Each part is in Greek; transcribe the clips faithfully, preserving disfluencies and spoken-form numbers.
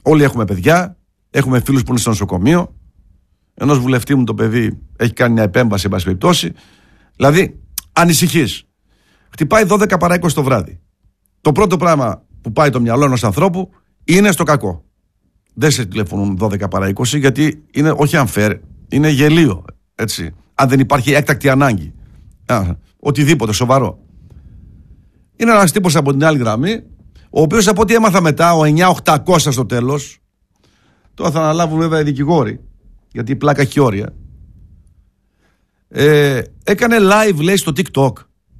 όλοι έχουμε παιδιά, έχουμε φίλους που είναι στο νοσοκομείο. Ενός βουλευτή μου το παιδί έχει κάνει μια επέμβαση, εν πάση περιπτώσει. Δηλαδή, ανησυχείς. Χτυπάει δώδεκα παρά είκοσι το βράδυ. Το πρώτο πράγμα που πάει το μυαλό ενός ανθρώπου είναι στο κακό. Δεν σε τηλεφωνούν δώδεκα παρά είκοσι, γιατί είναι όχι unfair, είναι γελίο. Έτσι. Αν δεν υπάρχει έκτακτη ανάγκη. Α, οτιδήποτε σοβαρό. Είναι ένας τύπος από την άλλη γραμμή, ο οποίος από ό,τι έμαθα μετά, ο εννιά οκτακόσια στο τέλος, τώρα θα αναλάβουν βέβαια οι δικηγόροι, γιατί η πλάκα έχει όρια, ε, έκανε live, λέει, στο TikTok.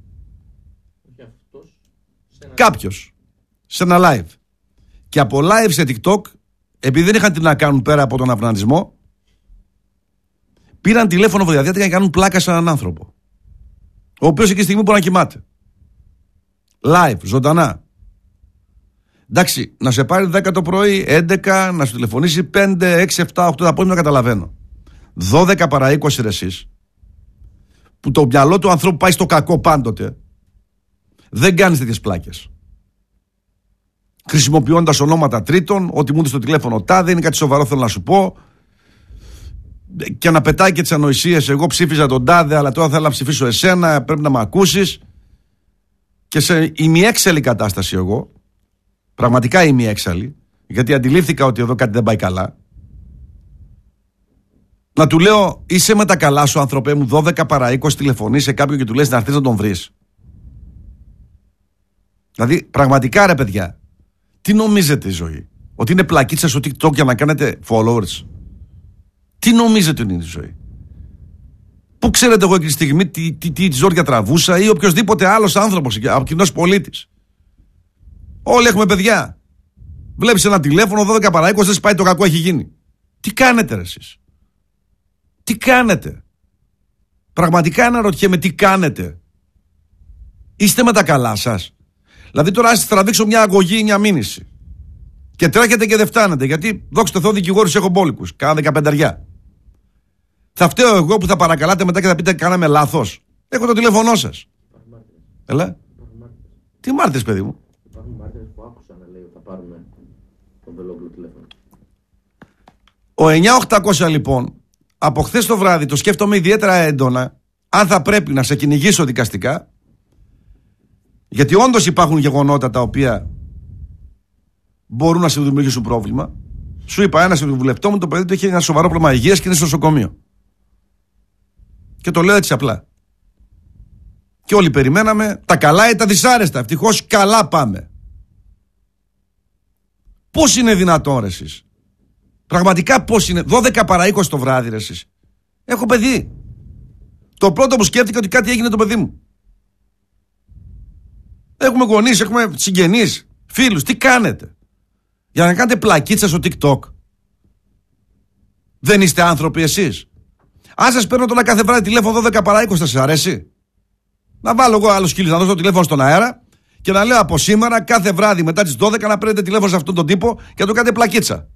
Κάποιος σε ένα live. Και από live σε TikTok, επειδή δεν είχαν τι να κάνουν πέρα από τον αυνανισμό, πήραν τηλέφωνο βραδιάτικα για να κάνουν πλάκα σε έναν άνθρωπο, ο οποίος εκεί τη στιγμή μπορεί να κοιμάται. Live, ζωντανά. Εντάξει, να σε πάρει δέκα το πρωί, έντεκα, να σου τηλεφωνήσει πέντε, έξι, επτά, οκτώ, τα πόδια, να καταλαβαίνω. δώδεκα παρά είκοσι ρε εσείς, που το μυαλό του ανθρώπου πάει στο κακό πάντοτε, δεν κάνεις τέτοιες πλάκες. Χρησιμοποιώντας ονόματα τρίτων, ότι μου δίνει στο τηλέφωνο τάδε, είναι κάτι σοβαρό, θέλω να σου πω. Και να πετάει και τις ανοησίες. Εγώ ψήφιζα τον τάδε, αλλά τώρα θέλω να ψηφίσω εσένα, πρέπει να με ακούσεις. Και σε ημιέξαλλη κατάσταση εγώ, πραγματικά ημιέξαλλη, γιατί αντιλήφθηκα ότι εδώ κάτι δεν πάει καλά, να του λέω, είσαι με τα καλά σου, άνθρωπε μου, δώδεκα παρά είκοσι τηλεφωνείς σε κάποιον και του λες να έρθεις να τον βρεις. Δηλαδή, πραγματικά ρε παιδιά, τι νομίζετε η ζωή? Ότι είναι πλακίτσα στο TikTok για να κάνετε followers? Τι νομίζετε είναι η ζωή? Πού ξέρετε εγώ εκείνη τη στιγμή τι, τι, τι ζόρια τραβούσα ή οποιοδήποτε άλλος άνθρωπος, κοινός πολίτης? Όλοι έχουμε παιδιά. Βλέπεις ένα τηλέφωνο δώδεκα παρά είκοσι, δεν σπάει το κακό, έχει γίνει. Τι κάνετε ρε εσείς? Τι κάνετε? Πραγματικά αναρωτιέμαι τι κάνετε. Είστε με τα καλά σας? Δηλαδή τώρα ας τραβήξω μια αγωγή ή μια μήνυση και τρέχετε και δεν φτάνετε, γιατί δόξα τω Θεώ δικηγόρους έχω μπόλικους, κάνα δεκαπενταριά. Θα φταίω εγώ που θα παρακαλάτε μετά και θα πείτε κάναμε λάθος? Έχω το τηλέφωνό σας. Έλα. Τι μάρτυρες, παιδί μου? Υπάρχουν μάρτυρες που άκουσαν να λέει ότι θα πάρουμε τον Βελόπουλο τηλέφωνο. Ο εννιά οκτακόσια λοιπόν, από χθες το βράδυ το σκέφτομαι ιδιαίτερα έντονα αν θα πρέπει να σε κυνηγήσω δικαστικά, γιατί όντως υπάρχουν γεγονότα τα οποία μπορούν να σε δημιουργήσουν πρόβλημα. Σου είπα, ένας βουλευτό μου, το παιδί του είχε ένα σοβαρό πρόβλημα υγείας και είναι στο νοσοκομείο. Και το λέω έτσι απλά. Και όλοι περιμέναμε τα καλά ή τα δυσάρεστα. Ευτυχώς καλά πάμε. Πώς είναι δυνατόν ρε εσείς? Πραγματικά πώς είναι? δώδεκα παρά είκοσι το βράδυ ρε εσείς. Έχω παιδί. Το πρώτο που σκέφτηκα ότι κάτι έγινε το παιδί μου. Έχουμε γονείς, έχουμε συγγενείς, φίλους. Τι κάνετε? Για να κάνετε πλακίτσα στο TikTok? Δεν είστε άνθρωποι εσείς? Αν σας παίρνω τώρα κάθε βράδυ τηλέφωνο δώδεκα παρά είκοσι, θα σας αρέσει? Να βάλω εγώ άλλο σκύλο, να δώσω το τηλέφωνο στον αέρα και να λέω από σήμερα κάθε βράδυ μετά τις δώδεκα να παίρνετε τηλέφωνο σε αυτόν τον τύπο και να το κάνετε πλακίτσα.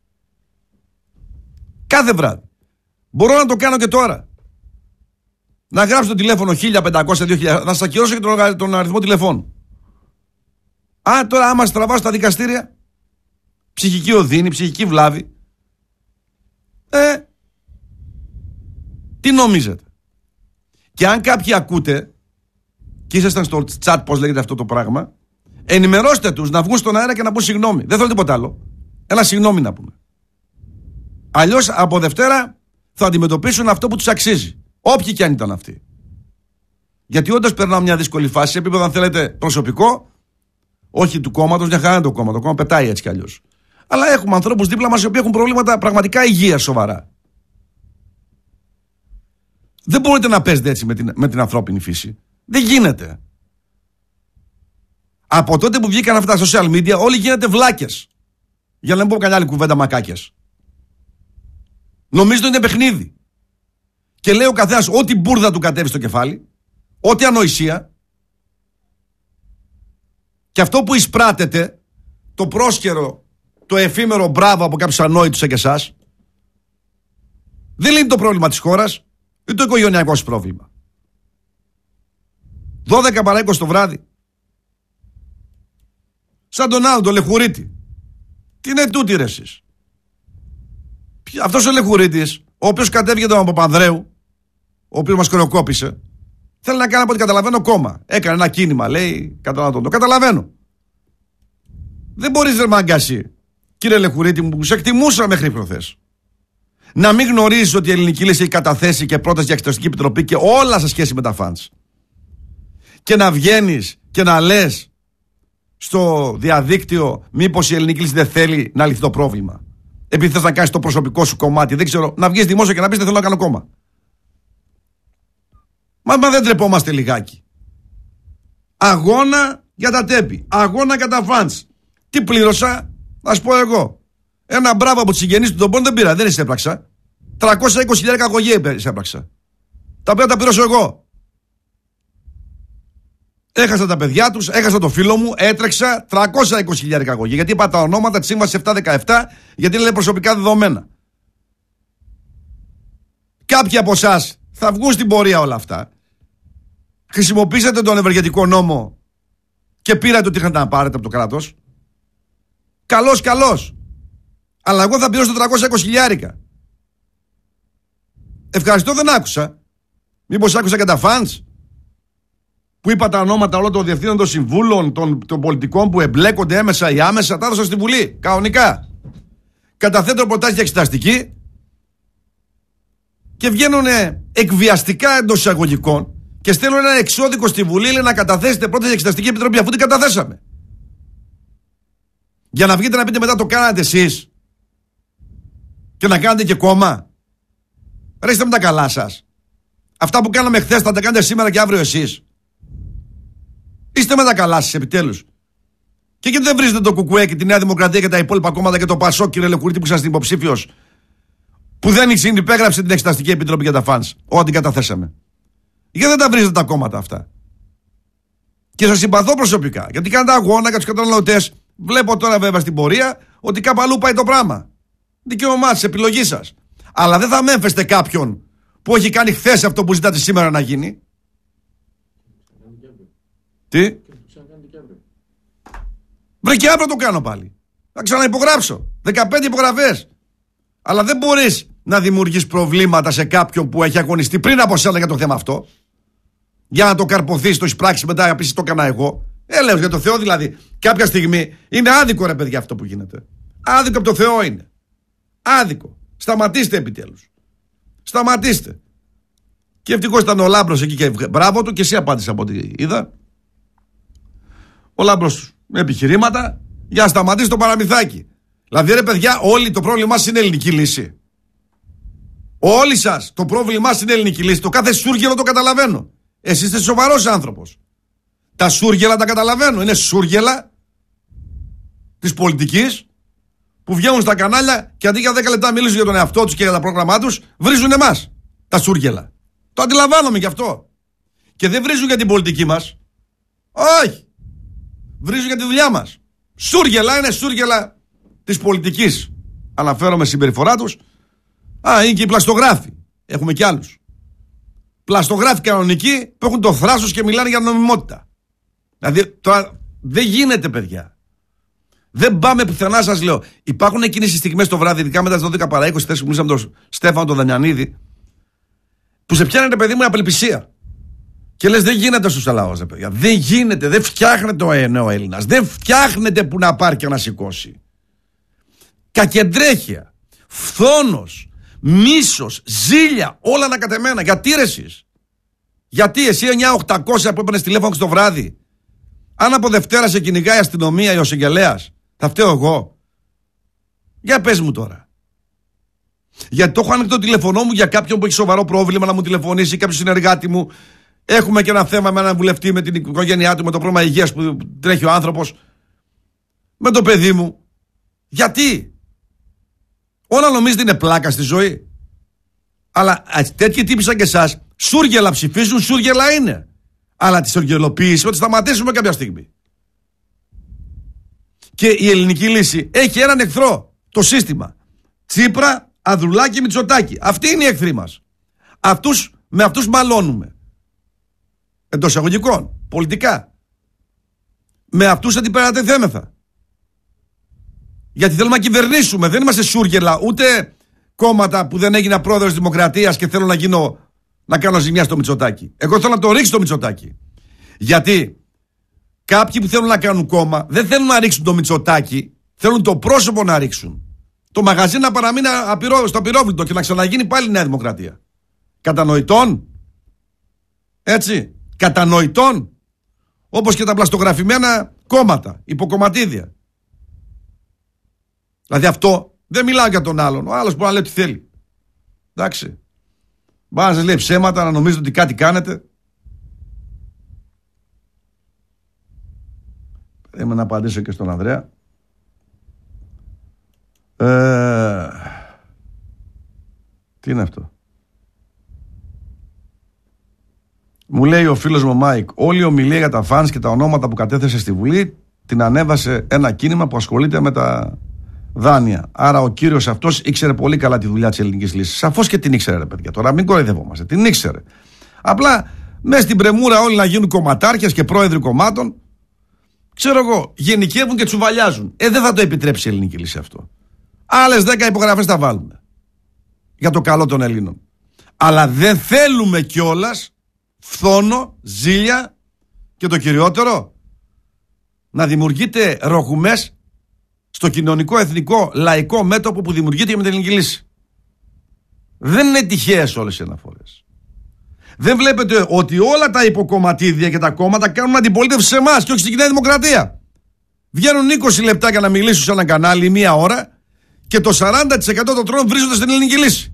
Κάθε βράδυ. Μπορώ να το κάνω και τώρα. Να γράψω το τηλέφωνο χίλια πεντακόσια δύο χιλιάδες, να σας ακυρώσω και τον, τον αριθμό τηλεφώνου. Α, τώρα άμα στραβάω στα δικαστήρια, ψυχική οδύνη, ψυχική βλάβη. Ε, τι νομίζετε? Και αν κάποιοι ακούτε και ήσασταν στο chat, πώς λέγεται αυτό το πράγμα, ενημερώστε τους να βγουν στον αέρα και να πούν συγγνώμη. Δεν θέλω τίποτα άλλο. Ένα συγγνώμη να πούμε. Αλλιώς από Δευτέρα θα αντιμετωπίσουν αυτό που τους αξίζει. Όποιοι και αν ήταν αυτοί. Γιατί όντως περνάω μια δύσκολη φάση σε επίπεδο, αν θέλετε, προσωπικό, όχι του κόμματος, μια χαρά είναι το κόμμα. Το κόμμα πετάει έτσι κι αλλιώς. Αλλά έχουμε ανθρώπους δίπλα μας οι οποίοι έχουν προβλήματα πραγματικά υγείας σοβαρά. Δεν μπορείτε να παίζετε έτσι με την, με την ανθρώπινη φύση. Δεν γίνεται. Από τότε που βγήκαν αυτά τα social media, όλοι γίνετε βλάκες. Για να μην πω καμιά άλλη κουβέντα, μακάκες. Νομίζω είναι παιχνίδι. Και λέει ο καθένας ό,τι μπουρδα του κατέβει στο κεφάλι, ό,τι ανοησία. Και αυτό που εισπράτεται, το πρόσχερο, το εφήμερο μπράβο από κάποιους ανόητους σαν και εσάς, δεν λύνει το πρόβλημα της χώρας, ή το οικογενειακό σου πρόβλημα. δώδεκα παρά είκοσι το βράδυ. Σαν τον άλλο, τον Λεχουρίτη. Τι είναι τούτη ρε εσείς? Αυτός ο Λεχουρίτης, ο οποίος κατέβηκε τον Παπανδρέου, ο οποίος μας κρεοκόπησε, θέλει να κάνει από ό,τι καταλαβαίνω κόμμα. Έκανε ένα κίνημα, λέει, καταναλωτών. Το καταλαβαίνω. Δεν μπορείς ρε μαγκασί, κύριε Λεχουρίτη μου, που σε εκτιμούσα μέχρι προχθές, να μην γνωρίζεις ότι η Ελληνική Λύση έχει καταθέσει και πρόταση για Εξεταστική Επιτροπή και όλα σε σχέση με τα φαντς. Και να βγαίνεις και να λες στο διαδίκτυο μήπως η Ελληνική Λύση δεν θέλει να λυθεί το πρόβλημα. Επειδή θες να κάνεις το προσωπικό σου κομμάτι, δεν ξέρω, να βγεις δημόσια και να πεις δεν θέλω να κάνω κόμμα. Μα, μα δεν τρεπόμαστε λιγάκι. Αγώνα για τα τέπη. Αγώνα για τα φαντς. Τι πλήρωσα, να σου πω εγώ. Ένα μπράβο από τους συγγενείς του τον πόνο δεν πήρα, δεν εισέπραξα. τριακόσια είκοσι χιλιάδες αγωγή εισέπραξα. Τα οποία τα πληρώσω εγώ. Έχασα τα παιδιά τους, έχασα το φίλο μου, έτρεξα τριακόσια είκοσι χιλιάδες αγωγή. Γιατί είπα τα ονόματα της σύμβασης επτακόσια δεκαεπτά, γιατί είναι προσωπικά δεδομένα. Κάποιοι από εσάς θα βγουν στην πορεία όλα αυτά. Χρησιμοποίησατε τον ευεργετικό νόμο και πήρατε ότι είχατε να πάρετε από το κράτος. Καλώς, καλώς. Αλλά εγώ θα πληρώσω τριακόσια είκοσι χιλιάρικα. Ευχαριστώ, δεν άκουσα. Μήπως άκουσα και τα φαντς που είπα τα ονόματα όλων των διευθύνων των συμβούλων, των, των πολιτικών που εμπλέκονται έμεσα ή άμεσα, τα έδωσα στη Βουλή. Κανονικά. Καταθέτω προτάσεις για εξεταστική και βγαίνουν εκβιαστικά εντός εισαγωγικών και στέλνουν ένα εξώδικο στη Βουλή, λέει, να καταθέσετε πρόταση για Εξεταστική Επιτροπή, αφού την καταθέσαμε. Για να βγείτε να πείτε μετά το κάνατε εσείς και να κάνετε και κόμμα. Ρε, είστε με τα καλά σας. Αυτά που κάναμε χθες θα τα κάνετε σήμερα και αύριο εσείς. Είστε με τα καλά σας επιτέλους. Και γιατί δεν βρίζετε το Κουκουέ και τη Νέα Δημοκρατία και τα υπόλοιπα κόμματα και το Πασόκ, κύριε Λεχουρίτη, που είσαστε υποψήφιος, που δεν συνυπέγραψε την Εξεταστική Επιτροπή για τα φαντς, ό,τι καταθέσαμε. Γιατί δεν τα βρίζετε τα κόμματα αυτά? Και σας συμπαθώ προσωπικά, γιατί κάνετε αγώνα για τους καταναλωτές. Βλέπω τώρα βέβαια στην πορεία ότι κάπου αλλού πάει το πράγμα. Δικαίωμά σας, επιλογή σας. Αλλά δεν θα μέμφεστε κάποιον που έχει κάνει χθες αυτό που ζητάτε σήμερα να γίνει. Τι? Βρε, και αύριο το κάνω πάλι. Θα ξαναυπογράψω. δεκαπέντε υπογραφές. Αλλά δεν μπορείς να δημιουργείς προβλήματα σε κάποιον που έχει αγωνιστεί πριν από σένα για το θέμα αυτό. Για να το καρποθείς, το εισπράξεις μετά, να πεις το έκανα εγώ. Ε, λέω για το Θεό δηλαδή. Κάποια στιγμή είναι άδικο, ρε παιδιά, αυτό που γίνεται. Άδικο από το Θεό είναι. Άδικο. Σταματήστε επιτέλους. Σταματήστε. Και ευτυχώς ήταν ο Λάμπρος εκεί και μπράβο του, και εσύ απάντησε από ό,τι είδα. Ο Λάμπρος με επιχειρήματα για να σταματήσει το παραμυθάκι. Δηλαδή, ρε παιδιά, όλοι το πρόβλημά σας είναι ελληνική λύση. Όλοι σας το πρόβλημά σας είναι ελληνική λύση. Το κάθε σούργελο το καταλαβαίνω. Εσείς είστε σοβαρός άνθρωπος. Τα σούργελα τα καταλαβαίνω. Είναι σούργελα της πολιτικής που βγαίνουν στα κανάλια και αντί για δέκα λεπτά μιλήσουν για τον εαυτό τους και για τα πρόγραμμά τους, βρίζουν εμάς. Τα σούργελα. Το αντιλαμβάνομαι γι' αυτό. Και δεν βρίζουν για την πολιτική μας. Όχι. Βρίζουν για τη δουλειά μας. Σούργελα είναι σούργελα της πολιτικής. Αναφέρομαι συμπεριφορά τους. Α, είναι και οι πλαστογράφοι. Έχουμε κι άλλους. Πλαστογράφοι κανονικοί που έχουν το θράσος και μιλάνε για νομιμότητα. Δηλαδή τώρα δεν γίνεται, παιδιά. Δεν πάμε πουθενά, σας λέω. Υπάρχουν εκείνες οι στιγμές το βράδυ, ειδικά μετά τις δώδεκα παρά είκοσι, που μιλήσαμε με τον Στέφανο τον Δανιανίδη, που σε πιάνεται, παιδί μου, η απελπισία. Και λες, δεν γίνεται στους λαός, ρε παιδιά. Δεν γίνεται, δεν φτιάχνεται ο νέο Έλληνας. Δεν φτιάχνεται που να πάρει και να σηκώσει. Κακεντρέχεια, φθόνος, μίσος, ζήλια, όλα ανακατεμένα. Γιατί ρε εσείς? Γιατί εσύ εννιά οκτακόσια που έπαιρνες τηλέφωνο στο βράδυ, αν από Δευτέρα σε κυνηγάει η αστυνομία ή ο συγγελέας, θα φταίω εγώ? Για πες μου τώρα. Γιατί το έχω ανοίξει το τηλεφωνό μου για κάποιον που έχει σοβαρό πρόβλημα να μου τηλεφωνήσει, κάποιο συνεργάτη μου. Έχουμε και ένα θέμα με έναν βουλευτή, με την οικογένειά του, με το πρόβλημα υγείας που τρέχει ο άνθρωπος, με το παιδί μου. Γιατί? Όλα νομίζετε είναι πλάκα στη ζωή? Αλλά τέτοιοι τύποι σαν και εσάς, σούργελα ψηφίζουν, σούργελα είναι. Αλλά τη σουργελοποίηση ότι σταματήσουμε κάποια στιγμή. Και η ελληνική λύση έχει έναν εχθρό. Το σύστημα. Τσίπρα, Ανδρουλάκη, Μητσοτάκη. Αυτοί είναι οι εχθροί μας. Αυτούς, με αυτούς μαλώνουμε. Εντός εισαγωγικών. Πολιτικά. Με αυτούς αντιπερατεθέμεθα. Γιατί θέλουμε να κυβερνήσουμε. Δεν είμαστε σούργελα, ούτε κόμματα που δεν έγινα πρόεδρος Δημοκρατίας και θέλω να γίνω, να κάνω ζημιά στο Μητσοτάκη. Εγώ θέλω να το ρίξω το Μητσοτάκη. Γιατί κάποιοι που θέλουν να κάνουν κόμμα δεν θέλουν να ρίξουν το Μητσοτάκη, θέλουν το πρόσωπο να ρίξουν. Το μαγαζί να παραμείνει απειρό, στο απειρόβλητο και να ξαναγίνει πάλι Νέα Δημοκρατία. Κατανοητών. Έτσι. Κατανοητών. Όπως και τα πλαστογραφημένα κόμματα, υποκομματίδια. Δηλαδή αυτό δεν μιλάω για τον άλλον. Ο άλλος μπορεί να λέει τι θέλει. Εντάξει. Μπορεί να σας λέει ψέματα, να νομίζετε ότι κάτι κάνετε. Είμαι να απαντήσω και στον Ανδρέα. Ε, τι είναι αυτό? Μου λέει ο φίλος μου Μάικ, όλη η ομιλία για τα φανς και τα ονόματα που κατέθεσε στη Βουλή την ανέβασε ένα κίνημα που ασχολείται με τα δάνεια. Άρα ο κύριος αυτός ήξερε πολύ καλά τη δουλειά της ελληνικής λύσης. Σαφώς και την ήξερε, ρε παιδιά. Τώρα μην κοροϊδευόμαστε. Την ήξερε. Απλά μέσα στην πρεμούρα όλοι να γίνουν κομματάρχες και πρόεδροι κομμάτων, ξέρω εγώ, γενικεύουν και τσουβαλιάζουν. Ε, δεν θα το επιτρέψει η ελληνική λύση αυτό. Άλλες δέκα υπογραφές θα βάλουμε για το καλό των Ελλήνων. Αλλά δεν θέλουμε κιόλας φθόνο, ζήλια και το κυριότερο, να δημιουργείται ρογουμές στο κοινωνικό, εθνικό, λαϊκό μέτωπο που δημιουργείται με την ελληνική λύση. Δεν είναι τυχαίες όλες οι αναφορές. Δεν βλέπετε ότι όλα τα υποκομματίδια και τα κόμματα κάνουν αντιπολίτευση σε εμάς και όχι στην Νέα Δημοκρατία? Βγαίνουν είκοσι λεπτά για να μιλήσουν σε ένα κανάλι μία ώρα και το σαράντα τοις εκατό των τρόπων βρίσκονται στην ελληνική λύση.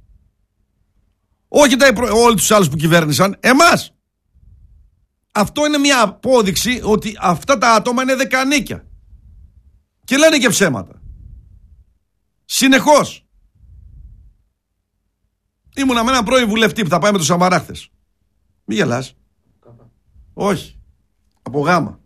Όχι τα, όλοι τους άλλους που κυβέρνησαν, εμάς. Αυτό είναι μια απόδειξη ότι αυτά τα άτομα είναι δεκανίκια. Και λένε και ψέματα. Συνεχώς. Ήμουνα με έναν πρώην βουλευτή που θα πάει με τους Σαμαρά χθες. Μη γελάς. Όχι. Από γάμα.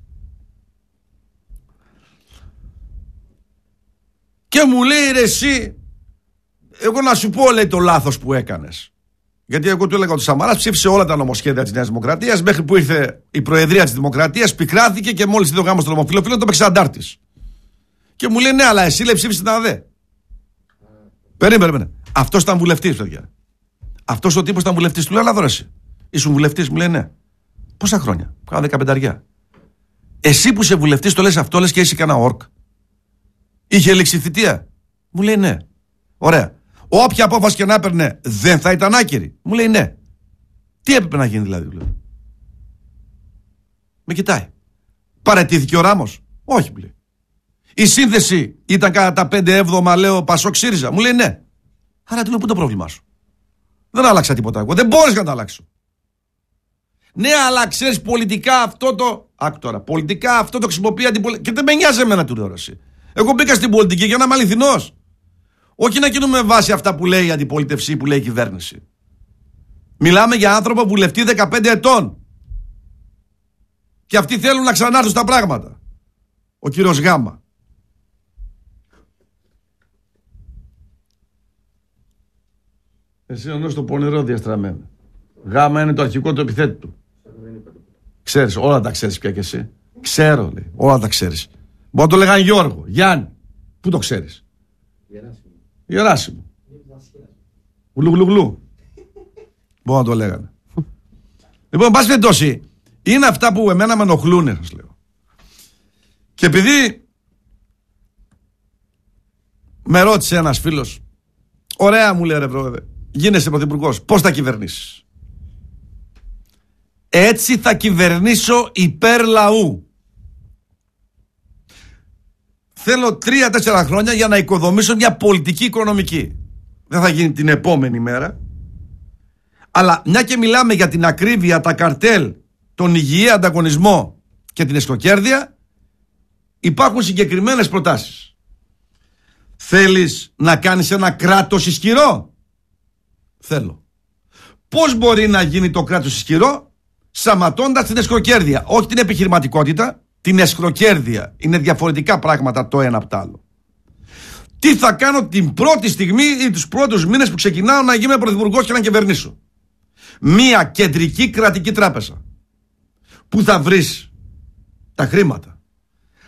Και μου λέει ρε εσύ, εγώ να σου πω λέει το λάθος που έκανες. Γιατί εγώ του έλεγα ότι ο Σαμαράς ψήφισε όλα τα νομοσχέδια της Νέας Δημοκρατίας μέχρι που ήρθε η Προεδρία της Δημοκρατίας, πικράθηκε και μόλις είδε ο γάμος των ομοφυλοφίλων το έπαιξε αντάρτης. Και μου λέει ναι, αλλά εσύ λέει ψήφισε την ΑΔΕ. Περίμενε, περίμενε. Αυτός ήταν βουλευτής, παιδιά. Αυτός ο τύπος ήταν βουλευτής. Του λέω, αλλά δώρο εσύ. Ήσουν βουλευτής, μου λέει ναι. Πόσα χρόνια? Κάνα δεκαπενταριά. Εσύ που είσαι βουλευτής το λες αυτό, λες και είσαι κανένα ορκ. Είχε λήξει θητεία? Μου λέει ναι. Ωραία. Όποια απόφαση και να έπαιρνε δεν θα ήταν άκυρη? Μου λέει ναι. Τι έπρεπε να γίνει δηλαδή? δηλαδή. Με κοιτάει. Παραιτήθηκε ο Ράμος? Όχι, μου λέει. Η σύνθεση ήταν κατά τα πέντε έβδομα, λέω, Πασόκ ΣΥΡΙΖΑ? Μου λέει ναι. Άρα του λέω, πού είναι το πρόβλημά σου? Δεν άλλαξα τίποτα εγώ. Δεν μπορείς να το αλλάξω. Ναι, αλλά ξέρεις πολιτικά αυτό το. Άκου τώρα. Πολιτικά αυτό το χρησιμοποιεί αντιπολιτική. Και δεν με νοιάζει εμένα του λέω εσύ. Εγώ μπήκα στην πολιτική για να είμαι αληθινός. Όχι να κινούμε με βάση αυτά που λέει η αντιπολίτευση ή που λέει η κυβέρνηση. Μιλάμε για άνθρωπο βουλευτή δεκαπέντε ετών. Και αυτοί θέλουν να ξανάρθουν στα πράγματα. Ο κύριος Γάμα. Εσύ ονός το πονηρό διαστραμμένο. Γάμα είναι το αρχικό του επιθέτου του. Ξέρεις, όλα τα ξέρεις πια κι εσύ. Ξέρω, λέει, όλα τα ξέρεις. Μπορεί να το λέγανε Γιώργο, Γιάννη. Πού το ξέρεις? Γεράσιμο. Γεράσιμο. Γλου. Μπορεί να το λέγανε. Λοιπόν, πάση περιπτώσει, είναι αυτά που εμένα με ενοχλούνε, σας λέω. Και επειδή με ρώτησε ένας φίλος, ωραία μου λέει ρε πρόεδρε, γίνεσαι πρωθυπουργός, πώς θα κυβερνήσεις? Έτσι θα κυβερνήσω υπέρ λαού. Θέλω τρία-τέσσερα χρόνια για να οικοδομήσω μια πολιτική οικονομική. Δεν θα γίνει την επόμενη μέρα. Αλλά μια και μιλάμε για την ακρίβεια, τα καρτέλ, τον υγιή ανταγωνισμό και την εσχροκέρδεια, υπάρχουν συγκεκριμένες προτάσεις. Θέλεις να κάνεις ένα κράτος ισχυρό? Θέλω. Πώς μπορεί να γίνει το κράτος ισχυρό? Σαματώντας την εσχροκέρδεια. Όχι την επιχειρηματικότητα, την εσχροκέρδεια. Είναι διαφορετικά πράγματα το ένα από το άλλο. Τι θα κάνω την πρώτη στιγμή ή τους πρώτους μήνες που ξεκινάω να γίνω πρωθυπουργός και να κυβερνήσω? Μία κεντρική κρατική τράπεζα που θα βρεις τα χρήματα,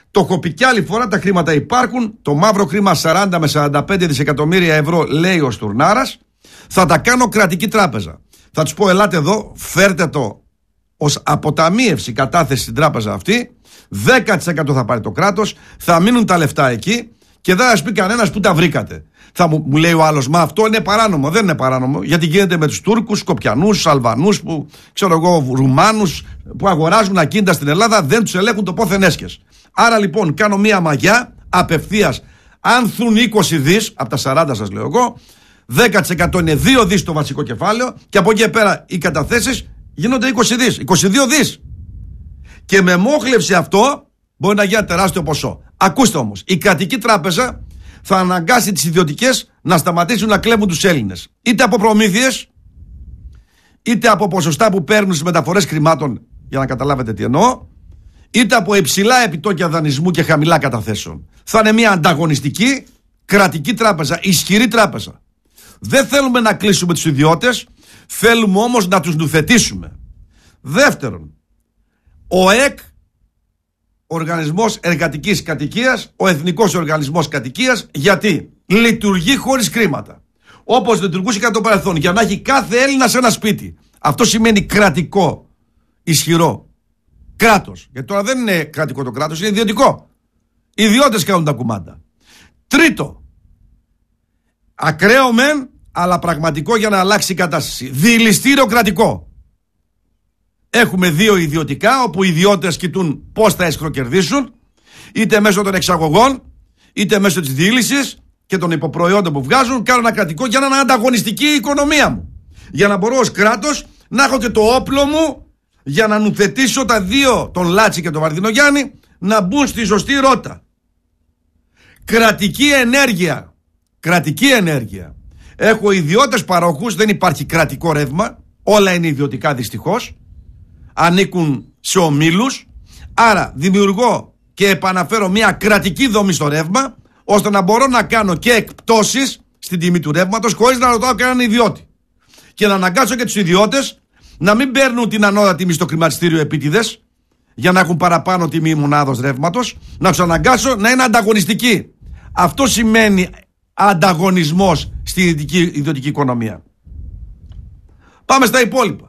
Το έχω πει κι άλλη φορά, τα χρήματα υπάρχουν. Το μαύρο χρήμα σαράντα με σαράντα πέντε δισεκατομμύρια ευρώ, λέει ο Στουρνάρας, θα τα κάνω κρατική τράπεζα. Θα τους πω, ελάτε εδώ, φέρτε το ως αποταμίευση κατάθεση στην τράπεζα αυτή. δέκα τοις εκατό θα πάρει το κράτος, θα μείνουν τα λεφτά εκεί και δεν θα σας πει κανένας που τα βρήκατε. Θα μου, μου λέει ο άλλος, μα αυτό είναι παράνομο. Δεν είναι παράνομο, γιατί γίνεται με τους Τούρκους, Σκοπιανούς, Αλβανούς, που, ξέρω εγώ, Ρουμάνους που αγοράζουν ακίνητα στην Ελλάδα, δεν τους ελέγχουν το πόθεν έσχες. Άρα λοιπόν κάνω μία μαγιά απευθείας. Αν θουν είκοσι δις, από τα σαράντα σας λέω εγώ, δέκα τοις εκατό είναι δύο δις το βασικό κεφάλαιο και από εκεί και πέρα οι καταθέσεις γίνονται είκοσι δις, είκοσι δύο δις. Και με μόχλευση αυτό μπορεί να γίνει ένα τεράστιο ποσό. Ακούστε όμως, η κρατική τράπεζα θα αναγκάσει τις ιδιωτικές να σταματήσουν να κλέβουν τους Έλληνες. Είτε από προμήθειες, είτε από ποσοστά που παίρνουν στις μεταφορές χρημάτων, για να καταλάβετε τι εννοώ, είτε από υψηλά επιτόκια δανεισμού και χαμηλά καταθέσεων. Θα είναι μια ανταγωνιστική κρατική τράπεζα, ισχυρή τράπεζα. Δεν θέλουμε να κλείσουμε τους ιδιώτες, θέλουμε όμως να τους νουθετήσουμε. Δεύτερον, ο ΕΚ, Οργανισμός Εργατικής Κατοικίας, ο Εθνικός Οργανισμός Κατοικίας, γιατί λειτουργεί χωρίς χρήματα. Όπως λειτουργούσε κατά το παρελθόν, για να έχει κάθε Έλληνα σε ένα σπίτι. Αυτό σημαίνει κρατικό, ισχυρό κράτος. Γιατί τώρα δεν είναι κρατικό το κράτος, είναι ιδιωτικό. Οι ιδιώτες κάνουν τα κουμάντα. Τρίτο, ακραίο μεν, αλλά πραγματικό για να αλλάξει η κατάσταση. Διηλιστήριο κρατικό. Έχουμε δύο ιδιωτικά, όπου οι ιδιώτες κοιτούν πώς θα εσχροκερδίσουν, είτε μέσω των εξαγωγών, είτε μέσω της διήλυσης και των υποπροϊόντων που βγάζουν. Κάνω ένα κρατικό για να είναι ανταγωνιστική η οικονομία μου. Για να μπορώ ως κράτος να έχω και το όπλο μου για να νουθετήσω τα δύο, τον Λάτσι και τον Βαρδινογιάννη, να μπουν στη σωστή ρότα. Κρατική ενέργεια. Κρατική ενέργεια. Έχω ιδιώτες παρόχους, δεν υπάρχει κρατικό ρεύμα, όλα είναι ιδιωτικά δυστυχώς. Ανήκουν σε ομίλους. Άρα δημιουργώ και επαναφέρω μια κρατική δομή στο ρεύμα, ώστε να μπορώ να κάνω και εκπτώσεις στην τιμή του ρεύματος χωρίς να ρωτάω κανέναν ιδιώτη. Και να αναγκάσω και τους ιδιώτες να μην παίρνουν την ανώτατη τιμή στο χρηματιστήριο επίτηδες για να έχουν παραπάνω τιμή μονάδος ρεύματος, να τους αναγκάσω να είναι ανταγωνιστικοί. Αυτό σημαίνει ανταγωνισμός στην ιδιωτική, ιδιωτική οικονομία. Πάμε στα υπόλοιπα.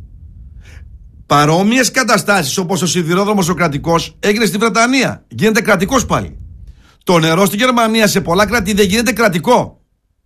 Παρόμοιες καταστάσεις όπως ο σιδηρόδρομος ο κρατικός έγινε στη Βρετανία. Γίνεται κρατικός πάλι. Το νερό στη Γερμανία σε πολλά κράτη δεν γίνεται κρατικό.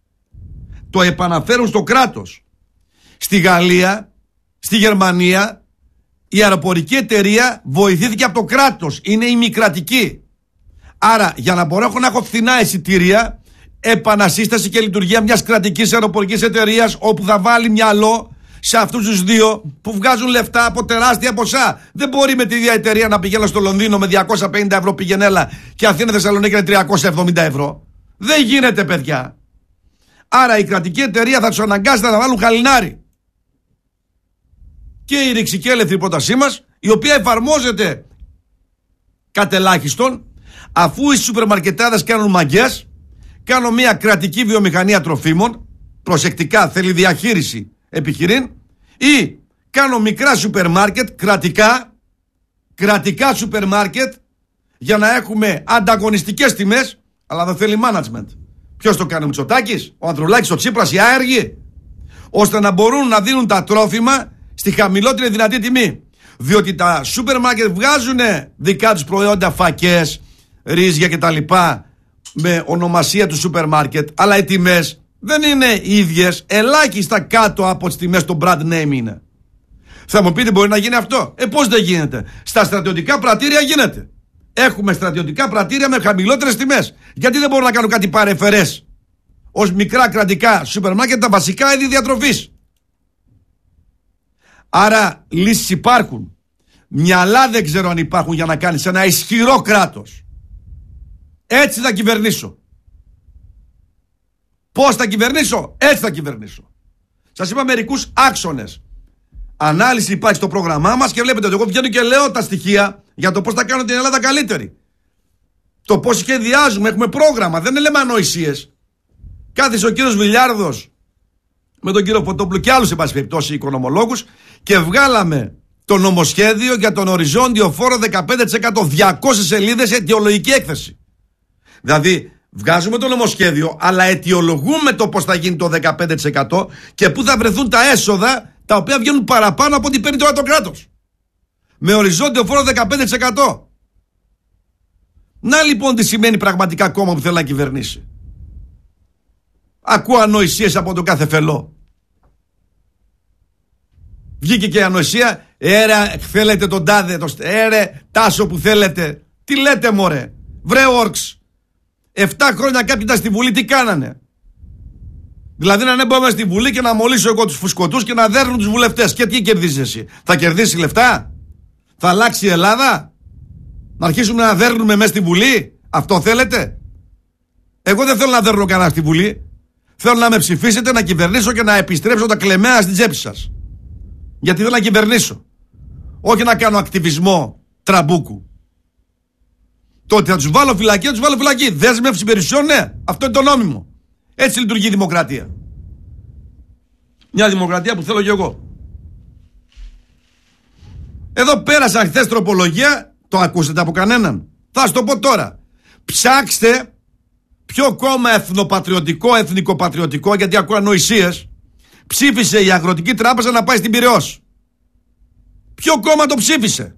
Το επαναφέρουν στο κράτος. Στη Γαλλία, στη Γερμανία, η αεροπορική εταιρεία βοηθήθηκε από το κράτος. Είναι ημικρατική. Άρα για να μπορώ να έχω φθηνά εισιτήρια, επανασύσταση και λειτουργία μιας κρατικής αεροπορικής εταιρείας, όπου θα βάλει μυαλό σε αυτούς τους δύο που βγάζουν λεφτά από τεράστια ποσά. Δεν μπορεί με τη ίδια εταιρεία να πηγαίνω στο Λονδίνο με διακόσια πενήντα ευρώ πηγενέλα και Αθήνα Θεσσαλονίκη είναι τριακόσια εβδομήντα ευρώ. Δεν γίνεται, παιδιά. Άρα η κρατική εταιρεία θα τους αναγκάσει να βάλουν χαλινάρι. Και η ρηξικέλευθη πρότασή μας, η οποία εφαρμόζεται κατ' ελάχιστον, αφού οι σούπερ μαρκετάδες κάνουν μαγκές, κάνω μια κρατική βιομηχανία τροφίμων, προσεκτικά, θέλει διαχείριση επιχειρήν, ή κάνω μικρά σούπερ μάρκετ, κρατικά, κρατικά σούπερ μάρκετ, για να έχουμε ανταγωνιστικές τιμές, αλλά δεν θέλει management. Ποιος το κάνει, ο Μητσοτάκης, ο Ανδρουλάκης, ο Τσίπρας, οι άεργοι, ώστε να μπορούν να δίνουν τα τρόφιμα στη χαμηλότερη δυνατή τιμή. Διότι τα σούπερ μάρκετ βγάζουν δικά τους προϊόντα, φακές, ρύζια κτλ, με ονομασία του σούπερ μάρκετ, αλλά οι τιμές δεν είναι ίδιες, ελάχιστα κάτω από τις τιμές των brand name είναι. Θα μου πείτε, μπορεί να γίνει αυτό? Ε, πώς δεν γίνεται? Στα στρατιωτικά πρατήρια γίνεται. Έχουμε στρατιωτικά πρατήρια με χαμηλότερες τιμές. Γιατί δεν μπορώ να κάνω κάτι παρεφερές ως μικρά κρατικά σούπερ μάρκετ, τα βασικά είδη διατροφής? Άρα λύσεις υπάρχουν. Μυαλά δεν ξέρω αν υπάρχουν για να κάνεις ένα ισχυρό κράτος. Έτσι θα κυβερνήσω. Πώς θα κυβερνήσω? Έτσι θα κυβερνήσω. Σας είπα μερικούς άξονες. Ανάλυση υπάρχει στο πρόγραμμά μας και βλέπετε ότι εγώ βγαίνω και λέω τα στοιχεία για το πώς θα κάνω την Ελλάδα καλύτερη. Το πώς σχεδιάζουμε, έχουμε πρόγραμμα, δεν λέμε ανοησίες. Κάθισε ο κύριος Βιλιάρδος με τον κύριο Φωτόπουλο και άλλους, εν πάση περιπτώσει, οικονομολόγους, και βγάλαμε το νομοσχέδιο για τον οριζόντιο φόρο δεκαπέντε τοις εκατό, διακόσιες σελίδες αιτιολογική έκθεση. Δηλαδή βγάζουμε το νομοσχέδιο, αλλά αιτιολογούμε το πώς θα γίνει το δεκαπέντε τοις εκατό και πού θα βρεθούν τα έσοδα τα οποία βγαίνουν παραπάνω από ό,τι παίρνει τώρα το κράτος. Με οριζόντιο φόρο δεκαπέντε τοις εκατό. Να λοιπόν τι σημαίνει πραγματικά κόμμα που θέλει να κυβερνήσει. Ακούω ανοησίες από τον κάθε φελό. Βγήκε και η ανοησία. Έρε θέλετε τον τάδε, το έρε Τάσο που θέλετε. Τι λέτε μωρέ. Βρε όρξ. Εφτά χρόνια κάποιοι ήταν στη Βουλή, τι κάνανε? Δηλαδή να ανέβω στη Βουλή και να μολύσω εγώ τους φουσκωτούς και να δέρνουν τους βουλευτές. Και τι κερδίζεις εσύ? Θα κερδίσει λεφτά? Θα αλλάξει η Ελλάδα? Να αρχίσουμε να δέρνουμε μέσα στη Βουλή? Αυτό θέλετε? Εγώ δεν θέλω να δέρνω κανένα στη Βουλή. Θέλω να με ψηφίσετε, να κυβερνήσω και να επιστρέψω τα κλεμμένα στην τσέπη σας. Γιατί θέλω να κυβερνήσω. Όχι να κάνω ακτιβισμό τραμπούκου. Το ότι θα τους βάλω φυλακή, θα τους βάλω φυλακή. Δέσμευση περιουσιών, ναι. Αυτό είναι το νόμιμο. Έτσι λειτουργεί η δημοκρατία. Μια δημοκρατία που θέλω κι εγώ. Εδώ πέρασαν χθες τροπολογία. Το ακούσατε από κανέναν? Θα σας το πω τώρα. Ψάξτε ποιο κόμμα εθνοπατριωτικό, εθνικοπατριωτικό, γιατί ακούω ανοησίες, ψήφισε η Αγροτική Τράπεζα να πάει στην Πειραιώς. Ποιο κόμμα το ψήφισε?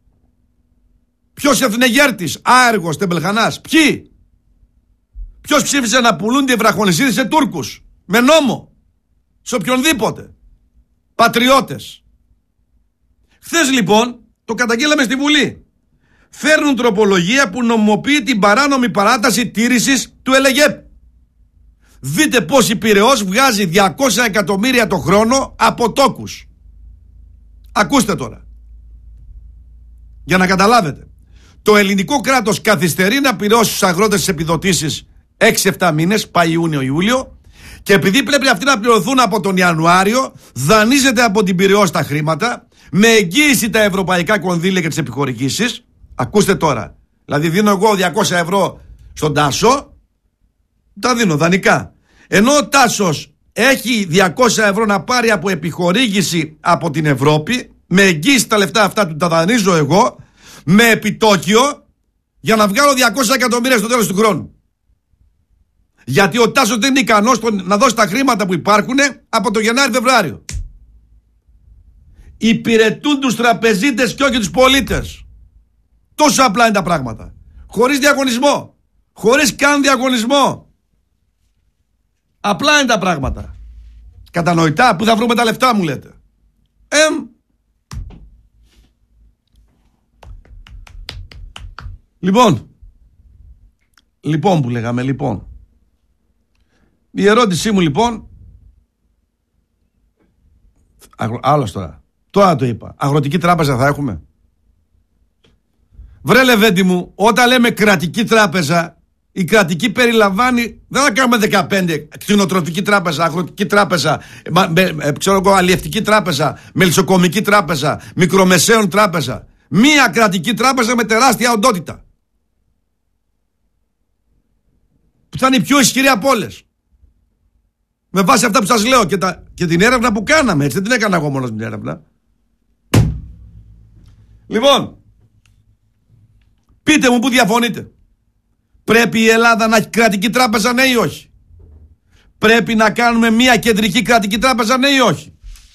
Ποιος εθνεγέρτης, άεργος, τεμπελχανάς? Ποιοι? Ποιος ψήφισε να πουλούνται οι βραχονισίδες σε Τούρκους? Με νόμο. Σε οποιονδήποτε. Πατριώτες. Χθες λοιπόν το καταγγείλαμε στη Βουλή. Φέρνουν τροπολογία που νομιμοποιεί την παράνομη παράταση τήρησης του ΕΛΕΓΕΠ. Δείτε πως η Πειραιώς βγάζει διακόσια εκατομμύρια το χρόνο από τόκους. Ακούστε τώρα. Για να καταλάβετε. Το ελληνικό κράτος καθυστερεί να πληρώσει στους αγρότες τις επιδοτήσεις έξι εφτά μήνες, πάει Ιούνιο-Ιούλιο, και επειδή πρέπει αυτοί να πληρωθούν από τον Ιανουάριο, δανείζεται από την Πειραιώς τα χρήματα, με εγγύηση τα ευρωπαϊκά κονδύλια και τις επιχορηγήσεις. Ακούστε τώρα. Δηλαδή δίνω εγώ διακόσια ευρώ στον Τάσο, τα δίνω δανεικά. Ενώ ο Τάσος έχει διακόσια ευρώ να πάρει από επιχορήγηση από την Ευρώπη, με εγγύηση τα λεφτά αυτά του τα δανείζω εγώ, με επιτόκιο, για να βγάλω διακόσια εκατομμύρια στο τέλος του χρόνου. Γιατί ο Τάσος δεν είναι ικανός να δώσει τα χρήματα που υπάρχουν από το Γενάρη-Φεβρουάριο. Υπηρετούν τους τραπεζίτες και όχι τους πολίτες. Τόσο απλά είναι τα πράγματα. Χωρίς διαγωνισμό. Χωρίς καν διαγωνισμό. Απλά είναι τα πράγματα. Κατανοητά? Πού θα βρούμε τα λεφτά μου λέτε? Εμ. Λοιπόν. Λοιπόν που λέγαμε λοιπόν. Η ερώτησή μου λοιπόν. Άλλος τώρα. Τώρα το είπα. Αγροτική τράπεζα θα έχουμε? Βρε Λεβέντη μου, όταν λέμε κρατική τράπεζα, η κρατική περιλαμβάνει, δεν θα κάνουμε δεκαπέντε, κτηνοτροφική τράπεζα, αγροτική τράπεζα, με, με, ξέρω εγώ, αλλιευτική τράπεζα, μελισσοκομική τράπεζα, μικρομεσαίων τράπεζα. Μία κρατική τράπεζα με τεράστια οντότητα. Που θα είναι η πιο ισχυρή από όλες. Με βάση αυτά που σας λέω και, τα, και την έρευνα που κάναμε, έτσι δεν την έκανα εγώ μόνος την έρευνα. Λοιπόν, πείτε μου που διαφωνείτε. Πρέπει η Ελλάδα να έχει κρατική τράπεζα, ναι ή όχι? Πρέπει να κάνουμε μια κεντρική κρατική τράπεζα, ναι ή όχι?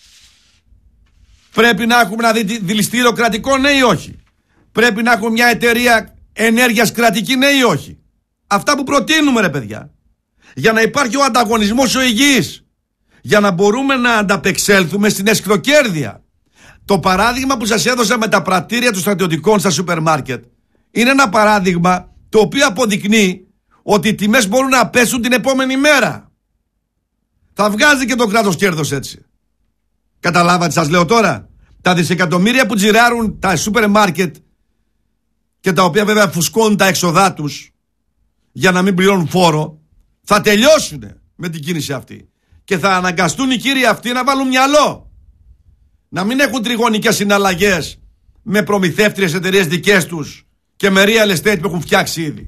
Πρέπει να έχουμε ένα δηληστήριο κρατικό, ναι ή όχι? Πρέπει να έχουμε μια εταιρεία ενέργειας κρατική, ναι ή όχι? Αυτά που προτείνουμε ρε παιδιά. Για να υπάρχει ο ανταγωνισμός ο υγιής. Για να μπορούμε να ανταπεξέλθουμε στην αισχροκέρδεια. Το παράδειγμα που σας έδωσα με τα πρατήρια των στρατιωτικών στα σούπερ μάρκετ είναι ένα παράδειγμα το οποίο αποδεικνύει ότι οι τιμές μπορούν να πέσουν την επόμενη μέρα. Θα βγάζει και το κράτος κέρδος έτσι. Καταλάβατε σας λέω τώρα? Τα δισεκατομμύρια που τζιράρουν τα σούπερ μάρκετ και τα οποία βέβαια φουσκώνουν τα έξοδά τους για να μην πληρώνουν φόρο, θα τελειώσουν με την κίνηση αυτή. Και θα αναγκαστούν οι κύριοι αυτοί να βάλουν μυαλό. Να μην έχουν τριγωνικές συναλλαγές με προμηθεύτριες εταιρείες δικές τους και με real estate που έχουν φτιάξει ήδη.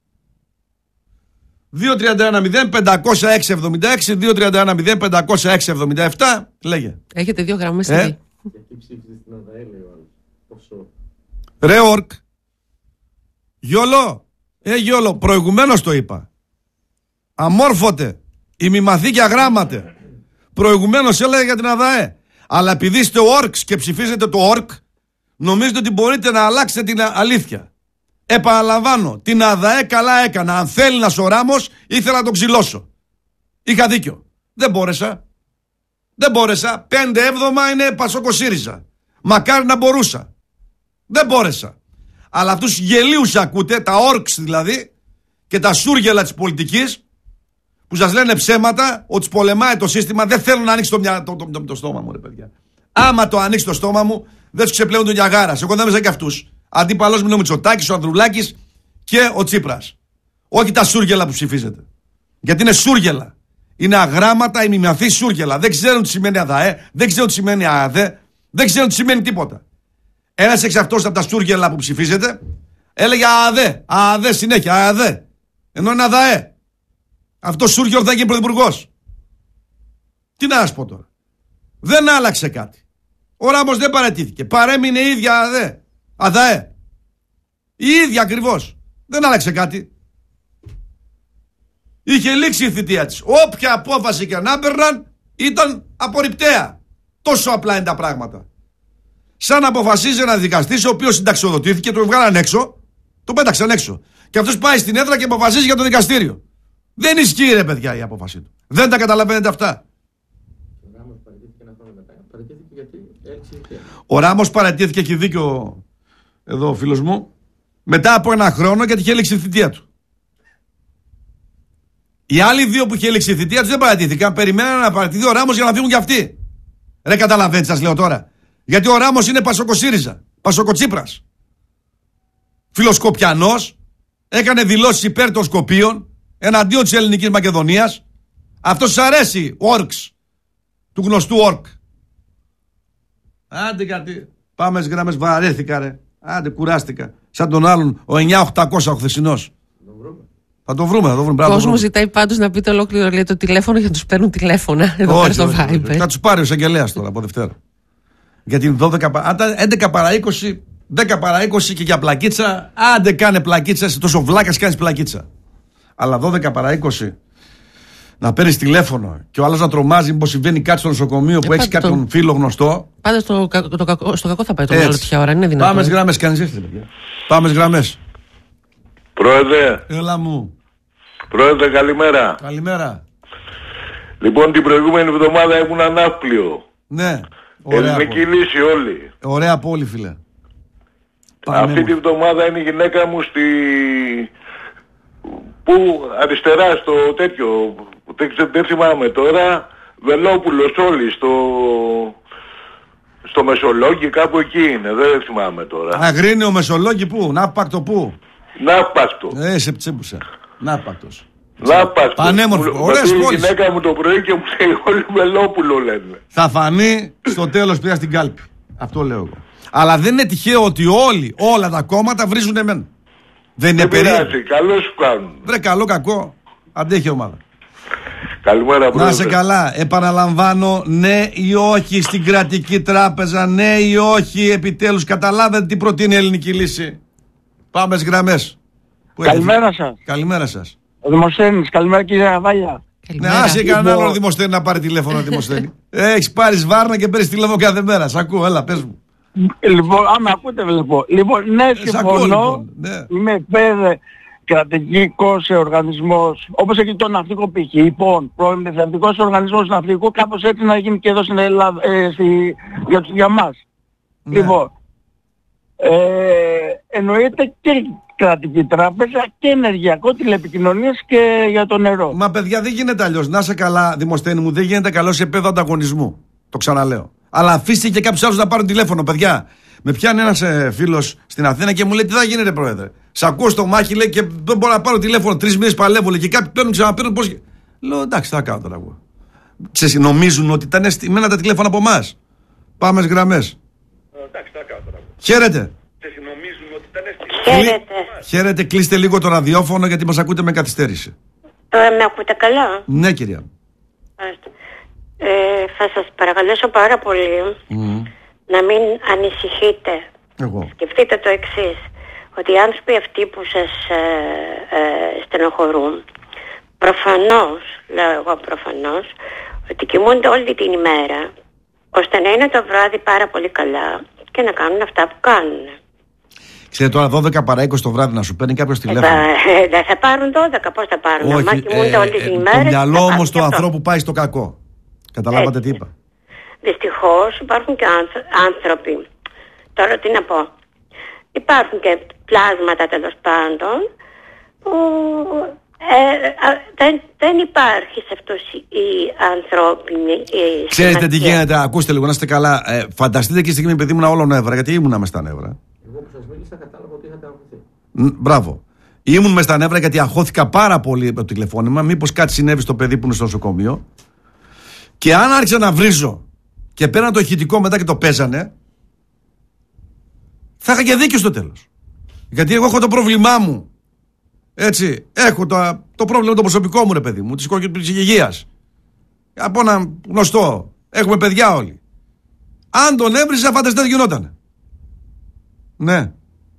δύο τρία ένα μηδέν πέντε μηδέν έξι εβδομήντα έξι, δύο τρία ένα μηδέν πέντε έξι εβδομήντα επτά. Λέγε. Έχετε δύο γραμμές ε? ήδη. Και εκεί ψήφιζε στην ΑΔΑΕ, λέει ο άλλος. Πόσο. Ρε ορκ. Γιόλο. Ε γιόλο. Προηγουμένως το είπα. Αμόρφωτε. Ημιμαθή και αγράμματε. Προηγουμένως έλεγα για την ΑΔΑΕ. Αλλά επειδή είστε ορκς και ψηφίζετε το ορκ, νομίζετε ότι μπορείτε να αλλάξετε την αλήθεια. Επαναλαμβάνω, την ΑΔΑΕ καλά έκανα. Αν θέλει να ο Ράμος, ήθελα να τον ξυλώσω. Είχα δίκιο. Δεν μπόρεσα. Δεν μπόρεσα. Πέντε έβδομα είναι Πασόκο ΣΥΡΙΖΑ. Μακάρι να μπορούσα. Δεν μπόρεσα. Αλλά αυτούς τους γελίους ακούτε, τα όρξ δηλαδή, και τα σούργελα της πολιτικής, που σας λένε ψέματα, ότι τους πολεμάει το σύστημα. Δεν θέλω να ανοίξει το, μυα... το, το, το, το στόμα μου, ρε παιδιά. Άμα το ανοίξει το στόμα μου, δεν τους ξεπλέουν τον Νιαγάρας. Εγώ δεν είμαι σαν και αυτούς. Αντίπαλος μου είναι ο Μητσοτάκης, ο Ανδρουλάκης και ο Τσίπρας. Όχι τα σούργελα που ψηφίζετε. Γιατί είναι σούργελα. Είναι αγράμματα, ημιμαθή σούργελα. Δεν ξέρουν τι σημαίνει ΑΔΑΕ, δεν ξέρουν τι σημαίνει ΑΔΕ, δεν ξέρουν τι σημαίνει τίποτα. Ένας εξ αυτός από τα σούργελα που ψηφίζετε έλεγε ΑΔΕ, ΑΔΕ συνέχεια, ΑΔΕ. Ενώ είναι ΑΔΑΕ. Αυτό σούργελο θα γίνει πρωθυπουργός. Τι να σας πω τώρα. Δεν άλλαξε κάτι. Ο Ράμος δεν παραιτήθηκε. Παρέμεινε η ίδια ΑΔΕ. ΑΔΑΕ. Η ίδια ακριβώς. Δεν άλλαξε κάτι. Είχε λήξει η θητεία της. Όποια απόφαση και να έπαιρναν ήταν απορριπταία. Τόσο απλά είναι τα πράγματα. Σαν να αποφασίζει ένα δικαστής ο οποίος συνταξιοδοτήθηκε, τον βγάλαν έξω, τον πέταξαν έξω. Και αυτός πάει στην έδρα και αποφασίζει για το δικαστήριο. Δεν ισχύει, ρε παιδιά, η απόφαση του. Δεν τα καταλαβαίνετε αυτά. Ο Ράμος παραιτήθηκε ένα χρόνο μετά. Παραιτήθηκε γιατί έλειξε η θητεία. Ο Ράμος παραιτήθηκε, και δίκιο εδώ ο φίλος μου, μετά από ένα χρόνο γιατί είχε λήξει η θητεία του. Οι άλλοι δύο που είχε λήξει η θητεία τους δεν παρατήθηκαν. Περιμέναν να παρατηθεί ο Ράμος για να φύγουν κι αυτοί. Ρε καταλαβαίνετε, σας λέω τώρα. Γιατί ο Ράμος είναι Πασόκο ΣΥΡΙΖΑ, Πασόκο Τσίπρας. Φιλοσκοπιανός, έκανε δηλώσεις υπέρ των Σκοπίων, εναντίον της Ελληνικής Μακεδονίας. Αυτό σας αρέσει, όρξ, του γνωστού όρκ. Άντε κάτι. Πάμε στις γραμμές, βαρέθηκα ρε. Άντε κουράστηκα. Σαν τον άλλον, ο εννιά οκτακόσια ο χθεσινός. Θα το βρούμε, θα το βρούμε. Ο κόσμος ζητάει πάντως να πείτε ολόκληρο λέει, το τηλέφωνο για να τους παίρνουν τηλέφωνα. Εδώ όχι, στο όχι, όχι, όχι. Θα τους πάρει ο εισαγγελέας τώρα από Δευτέρα. Γιατί δώδεκα, έντεκα παρά είκοσι, δέκα παρά είκοσι και για πλακίτσα. Άντε κάνε πλακίτσα, είσαι τόσο βλάκας κάνεις πλακίτσα. Αλλά δώδεκα παρά είκοσι να παίρνεις τηλέφωνο και ο άλλος να τρομάζει μήπως συμβαίνει κάτι στο νοσοκομείο που ε, έχεις κάποιον το... φίλο γνωστό. Πάντα στο, το, το, το, στο κακό θα πάει το άλλο τέτοια ώρα. Είναι δυνατόν. Πάμε στις γραμμές, κάνεις ήρθε, παιδιά. Πάμε στις γραμμές. Πρόεδρε. Έλα μου. Πρόεδρε, καλημέρα. Καλημέρα. Λοιπόν, την προηγούμενη εβδομάδα ήμουν ανάπλιο. Ναι. Ωραία. Ελληνική λύση όλοι. Ωραία πόλη, φίλε. Αυτή τη βδομάδα είναι η γυναίκα μου στη... Πού, αριστερά στο τέτοιο, δεν, δεν θυμάμαι τώρα, Βελόπουλος όλοι, στο... στο Μεσολόγγι, κάπου εκεί είναι, δεν θυμάμαι τώρα. Αγρίνιο Μεσολόγγι πού, Ναύπακτο πού. Ναύπακτο. Ε, σε τσίπουσα. Ναύπακτος. Ναύπακτο. Πανέμορφο. Ωραίες πόλεις. Η γυναίκα μου το πρωί και μου λέει όλοι Βελόπουλο λένε. Θα φανεί στο τέλος πια στην κάλπη. Αυτό λέω εγώ. Αλλά δεν είναι τυχαίο ότι όλοι, όλα τα κόμματα βρίζουν εμένα. Δεν είναι περίεργο. Καλώς σου κάνουν. Βρε καλό κακό. Αντέχει η ομάδα. Καλημέρα πρόεδρε. Να σε καλά. Επαναλαμβάνω, ναι ή όχι στην κρατική τράπεζα, ναι ή όχι επιτέλους. Καταλάβετε τι προτείνει η ελληνική λύση. Πάμε στις γραμμές. Καλημέρα σας. Καλημέρα σας. Ο Δημοσθένης, καλημέρα κύριε Αβάλια. Ναι, άσε κανένα άλλο Δημοσθένη να πάρει τηλέφωνο Δημοσθένη. Έχεις πάρει βάρνα και παίρνεις τηλέφωνο κάθε μέρα. Σ' ακούω, έλα πες μου. Λοιπόν, άμα ακούτε βλέπω. Λοιπόν, ναι, συμφωνώ. Λοιπόν, ναι. Είμαι υπέρ κρατικός οργανισμός, όπως έχει το ναυτικό π.χ. Λοιπόν, προμηθευτικός οργανισμός ναυτικού, κάπως έτσι να γίνει και εδώ στην Ελλάδα, ε, στη, για, για μας. Ναι. Λοιπόν, ε, εννοείται και κρατική τράπεζα και ενεργειακό, τηλεπικοινωνίες και για το νερό. Μα παιδιά δεν γίνεται αλλιώς. Να σε καλά, Δημοσθένη μου, δεν γίνεται καλό σε επίπεδο ανταγωνισμού. Το ξαναλέω. Αλλά αφήστε και κάποιους άλλους να πάρουν τηλέφωνο, παιδιά. Με πιάνει ένας ε, φίλος στην Αθήνα και μου λέει: τι θα γίνεται, πρόεδρε. Σ' ακούω στο μάχη, λέει, και δεν μπορώ να πάρω τηλέφωνο. Τρεις μήνες παλεύω, λέει, και κάποιοι παίρνουν, ξαναπαίρνουν. Πώς. Λέω: εντάξει, θα κάνω τώρα εγώ. Ξέρεις, νομίζουν ότι ήταν στημένα τα τηλέφωνα από εμάς. Πάμε στις γραμμές. Εντάξει, θα κάνω τώρα εγώ. Χαίρετε. Νομίζουν ότι ήταν στημένα. Χαίρετε. Χαίρετε, κλείστε λίγο το ραδιόφωνο γιατί μας ακούτε με καθυστέρηση. Τώρα με ακούτε καλά? Ναι, κυρία. Ε, θα σας παρακαλέσω πάρα πολύ mm. να μην ανησυχείτε. Εγώ. Σκεφτείτε το εξής, ότι οι άνθρωποι αυτοί που σας ε, ε, στενοχωρούν, προφανώς, λέω εγώ προφανώς, ότι κοιμούνται όλη την ημέρα, ώστε να είναι το βράδυ πάρα πολύ καλά και να κάνουν αυτά που κάνουν. Ξέρετε τώρα δώδεκα παρά είκοσι το βράδυ να σου παίρνει κάποιος τηλέφωνο. Ε, δεν θα πάρουν δώδεκα, πώς θα πάρουν? Όχι, άμα κοιμούνται ε, όλη την ε, ημέρα. το μυαλό όμως του αυτό. ανθρώπου πάει στο κακό. Καταλάβατε Έτσι. τι είπα? Δυστυχώς υπάρχουν και άνθρω- άνθρωποι. Τώρα τι να πω. Υπάρχουν και πλάσματα τέλος πάντων που ε, α, δεν, δεν υπάρχει σε αυτούς οι ανθρώπινοι. Η Ξέρετε τι σημασία. γίνεται, ακούστε λίγο να είστε καλά. Ε, φανταστείτε και στιγμή παιδί ήμουν όλο νεύρα, γιατί ήμουνα μες στα νεύρα. Εγώ που σας μίλησα κατάλαβα ότι είχατε αγχωθεί. Μ, μπράβο. Ήμουν μες στα νεύρα γιατί αγχώθηκα πάρα πολύ από το τηλεφώνημα. Μήπως κάτι συνέβη στο παιδί που είναι στο νοσοκομείο. Και αν άρχισα να βρίζω και πέραν το ηχητικό μετά και το παίζανε, θα είχα και δίκιο στο τέλος. Γιατί εγώ έχω το πρόβλημά μου. Έτσι, έχω το, το πρόβλημα το προσωπικό μου, ρε παιδί μου, της υγείας. Από ένα γνωστό. Έχουμε παιδιά όλοι. Αν τον έβριζα, φανταστείτε τι γινότανε. Ναι.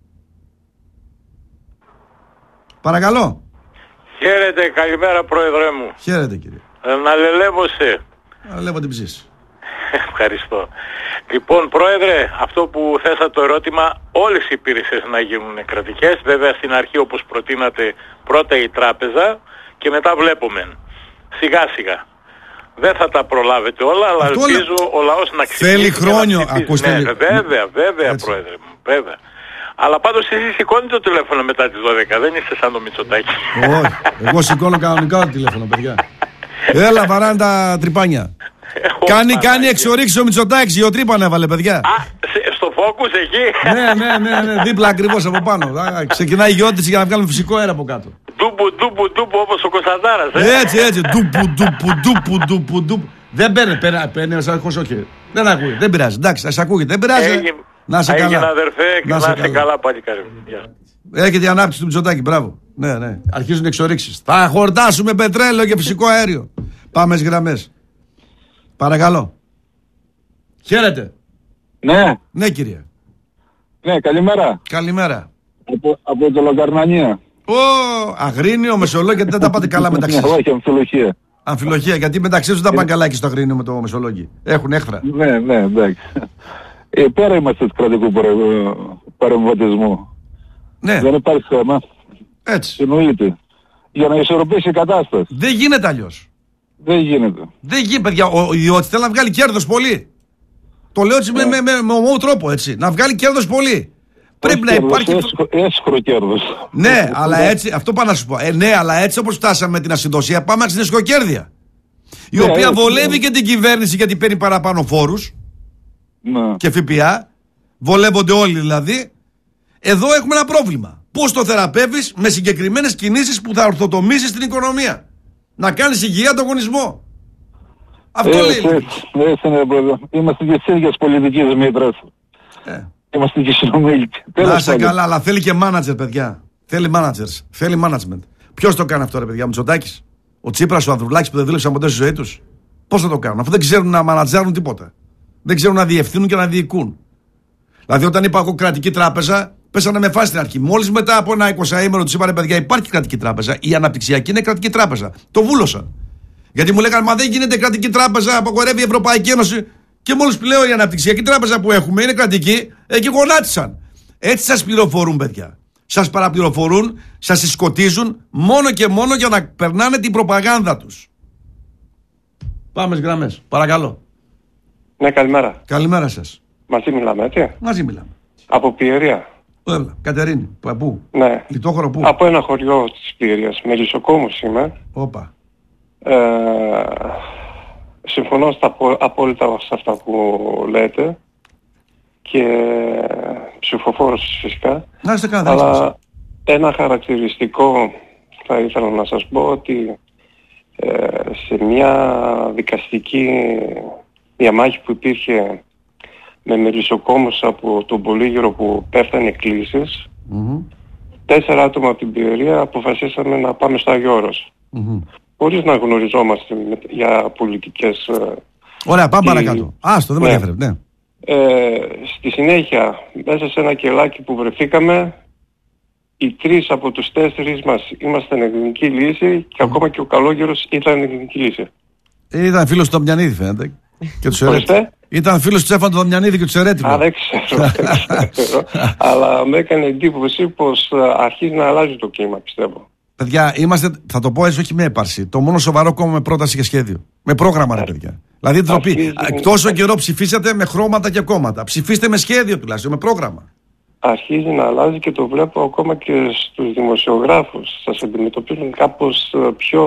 Παρακαλώ. Χαίρετε, καλημέρα πρόεδρε μου. Χαίρετε κύριε. Να λελεύωσε. Να λέω την ψήση. Ευχαριστώ. Λοιπόν πρόεδρε, αυτό που θέσα το ερώτημα, όλες οι υπηρεσίες να γίνουν κρατικές. Βέβαια στην αρχή όπως προτείνατε πρώτα η τράπεζα και μετά βλέπουμε. Σιγά σιγά. Δεν θα τα προλάβετε όλα, αλλά αυτό ελπίζω όλα... ο λαός να ξυπνήσει. Θέλει χρόνιο, ακούστε. Ναι, βέβαια, βέβαια Έτσι. πρόεδρε μου, βέβαια. Αλλά πάντως εσείς σηκώνετε το τηλέφωνο μετά τις δώδεκα, δεν είστε σαν το Μητσοτάκη. Όχι, εγώ σηκώνω κανονικά το τηλέφωνο, παιδιά. Έλα, βαράνε τα τρυπάνια. Κάνει, κάνει εξορίξεις ο Μητσοτάκης, γεωτρύπαν έβαλε, παιδιά. Α, σε- στο Focus εκεί. Ναι, ναι, ναι, ναι, δίπλα ακριβώς από πάνω. Α, ξεκινάει η γεώτηση για να βγάλουμε φυσικό αέρα από κάτω. Ντούμπου, ντούμπου, ντούμπου όπως ο Κωνσταντάρας. Ε. Έτσι, έτσι. Ντουπου, ντουπου, ντουπου, ντουπου, ντουπου. Δεν παίρνει, παίρνει, όχι. Δεν ακούει, δεν πειράζει. Εντάξει, ας ακούγεται, δεν πειράζει. Έγινε, Να σε έγινε καλά. αδερφέ, και να είσαι καλά πάλι καλή. Έχετε η ανάπτυξη του Μητσοτάκη, μπράβο. Ναι, ναι. Αρχίζουν οι εξορίξεις. Θα χορτάσουμε πετρέλαιο και φυσικό αέριο. Πάμε στις γραμμές. Παρακαλώ. Χαίρετε. Ναι, Ναι, κύριε. ναι, καλημέρα. Καλημέρα. Από, από το Λογαρνανία. Ω, Αγρίνιο, Μεσολόγιο, γιατί δεν τα πάτε καλά μεταξύ Ναι, σας. όχι, αμφιλοχία. Αμφιλοχία, γιατί μεταξύ τους δεν τα πάνε καλά και στο Αγρίνιο με το Μεσολόγιο. Έχουν έχθρα. Ναι, ναι, εντάξει. Ε, πέρα είμαστε του κρατικού παρε- παρεμβατισμού. Ναι, Δεν υπάρχει θέμα. έτσι. Εννοείται. Για να ισορροπήσει η κατάσταση. Δεν γίνεται αλλιώς. Δεν γίνεται. Δεν γίνεται, παιδιά. Ο ιδιώτης θέλει να βγάλει κέρδος πολύ. Το λέω έτσι με, με, με, με ομό τρόπο, έτσι. Να βγάλει κέρδος πολύ. Πρέπει να υπάρχει. Έσχρο, έσχρο κέρδος. Ναι, αλλά έτσι, αυτό πάω να σου πω. Ε, ναι, αλλά έτσι όπως φτάσαμε με την ασυντοσία, πάμε στην εσχοκέρδεια. Η Ναι, οποία έτσι, βολεύει ναι. και την κυβέρνηση γιατί παίρνει παραπάνω φόρους Ναι. και ΦΠΑ. Βολεύονται όλοι δηλαδή. Εδώ έχουμε ένα πρόβλημα. Πώς το θεραπεύεις? Με συγκεκριμένες κινήσεις που θα ορθοτομήσεις την οικονομία. Να κάνεις υγεία ανταγωνισμό. Αυτό Έτσι, λέει. έτσι, έτσι είναι, πρόεδρε. Είμαστε και στις ίδιες πολιτικές μήτρες. Ε. Είμαστε και συνομίλητοι. Να Τέλος είσαι πάντων. καλά, αλλά θέλει και manager, παιδιά. Θέλει managers. Θέλει management. Ποιος το κάνει αυτό, ρε παιδιά? Μητσοτάκης? Ο Τσίπρας, ο Ανδρουλάκης που δεν δούλεψαν ποτέ στη ζωή τους? Πώς θα το κάνουν, αφού δεν ξέρουν να μανατζάρουν τίποτα? Δεν ξέρουν να διευθύνουν και να διοικούν. Δηλαδή, όταν είπα εγώ κρατική τράπεζα, πέσανε με φάση στην αρχή. Μόλις μετά από ένα εικοσαήμερο τους είπανε, παιδιά, υπάρχει κρατική τράπεζα. Η αναπτυξιακή είναι κρατική τράπεζα. Το βούλωσαν. Γιατί μου λέγανε, μα δεν γίνεται κρατική τράπεζα, απαγορεύει η Ευρωπαϊκή Ένωση. Και μόλις πλέον η αναπτυξιακή τράπεζα που έχουμε είναι κρατική, εκεί γονάτισαν. Έτσι σας πληροφορούν, παιδιά. Σας παραπληροφορούν, σας συσκοτίζουν μόνο και μόνο για να περνάνε την προπαγάνδα τους. Πάμε στις γραμμές. Παρακαλώ. Ναι, καλημέρα. Καλημέρα σας. Μαζί μιλάμε, έτσι. Μαζί μιλάμε. Από Πιερία. Έλα, Κατερίνη. Πού? Ναι. Λιτόχωρο πού? Από ένα χωριό της Πιερίας. Μελισσοκόμος είμαι. Όπα. Ε, συμφωνώ στα απο- απόλυτα σε αυτά που λέτε. Και ψηφοφόρος φυσικά. Να είστε καλά. Αλλά ένα χαρακτηριστικό θα ήθελα να σας πω ότι ε, σε μια δικαστική διαμάχη που υπήρχε με μελισσοκόμους από τον Πολύγυρο που πέφτανε εκκλήσεις, Mm-hmm. τέσσερα άτομα από την Πιερία αποφασίσαμε να πάμε στο Άγιο Όρος. Mm-hmm. Χωρίς να γνωριζόμαστε με, για πολιτικές... Ε, Ωραία, πάμε τι- παρακάτω. Άστο, δεν με Ναι. ενδιαφέρει. Ναι. Ε, στη συνέχεια, μέσα σε ένα κελάκι που βρεθήκαμε, οι τρεις από τους τέσσερις μας ήμασταν ελληνική λύση και mm. ακόμα και ο Καλόγερος ήταν ελληνική λύση. Ήταν φίλος του Δαμιανίδη, φαίνεται. Και του Σερέτη. Ήταν φίλος του Στέφανου του Δαμιανίδη και του Σερέτη. Α, δεν ξέρω. δεν ξέρω. Αλλά με έκανε εντύπωση πως αρχίζει να αλλάζει το κλίμα, πιστεύω. Παιδιά, είμαστε, θα το πω έτσι, όχι με έπαρση. Το μόνο σοβαρό κόμμα με πρόταση και σχέδιο. Με πρόγραμμα, ρε παιδιά. Δηλαδή, τροπή. Τόσο καιρό ψηφίσατε με χρώματα και κόμματα. Ψηφίστε με σχέδιο τουλάχιστον, με πρόγραμμα. Αρχίζει να αλλάζει και το βλέπω ακόμα και στους δημοσιογράφους. Σας αντιμετωπίζουν κάπως πιο,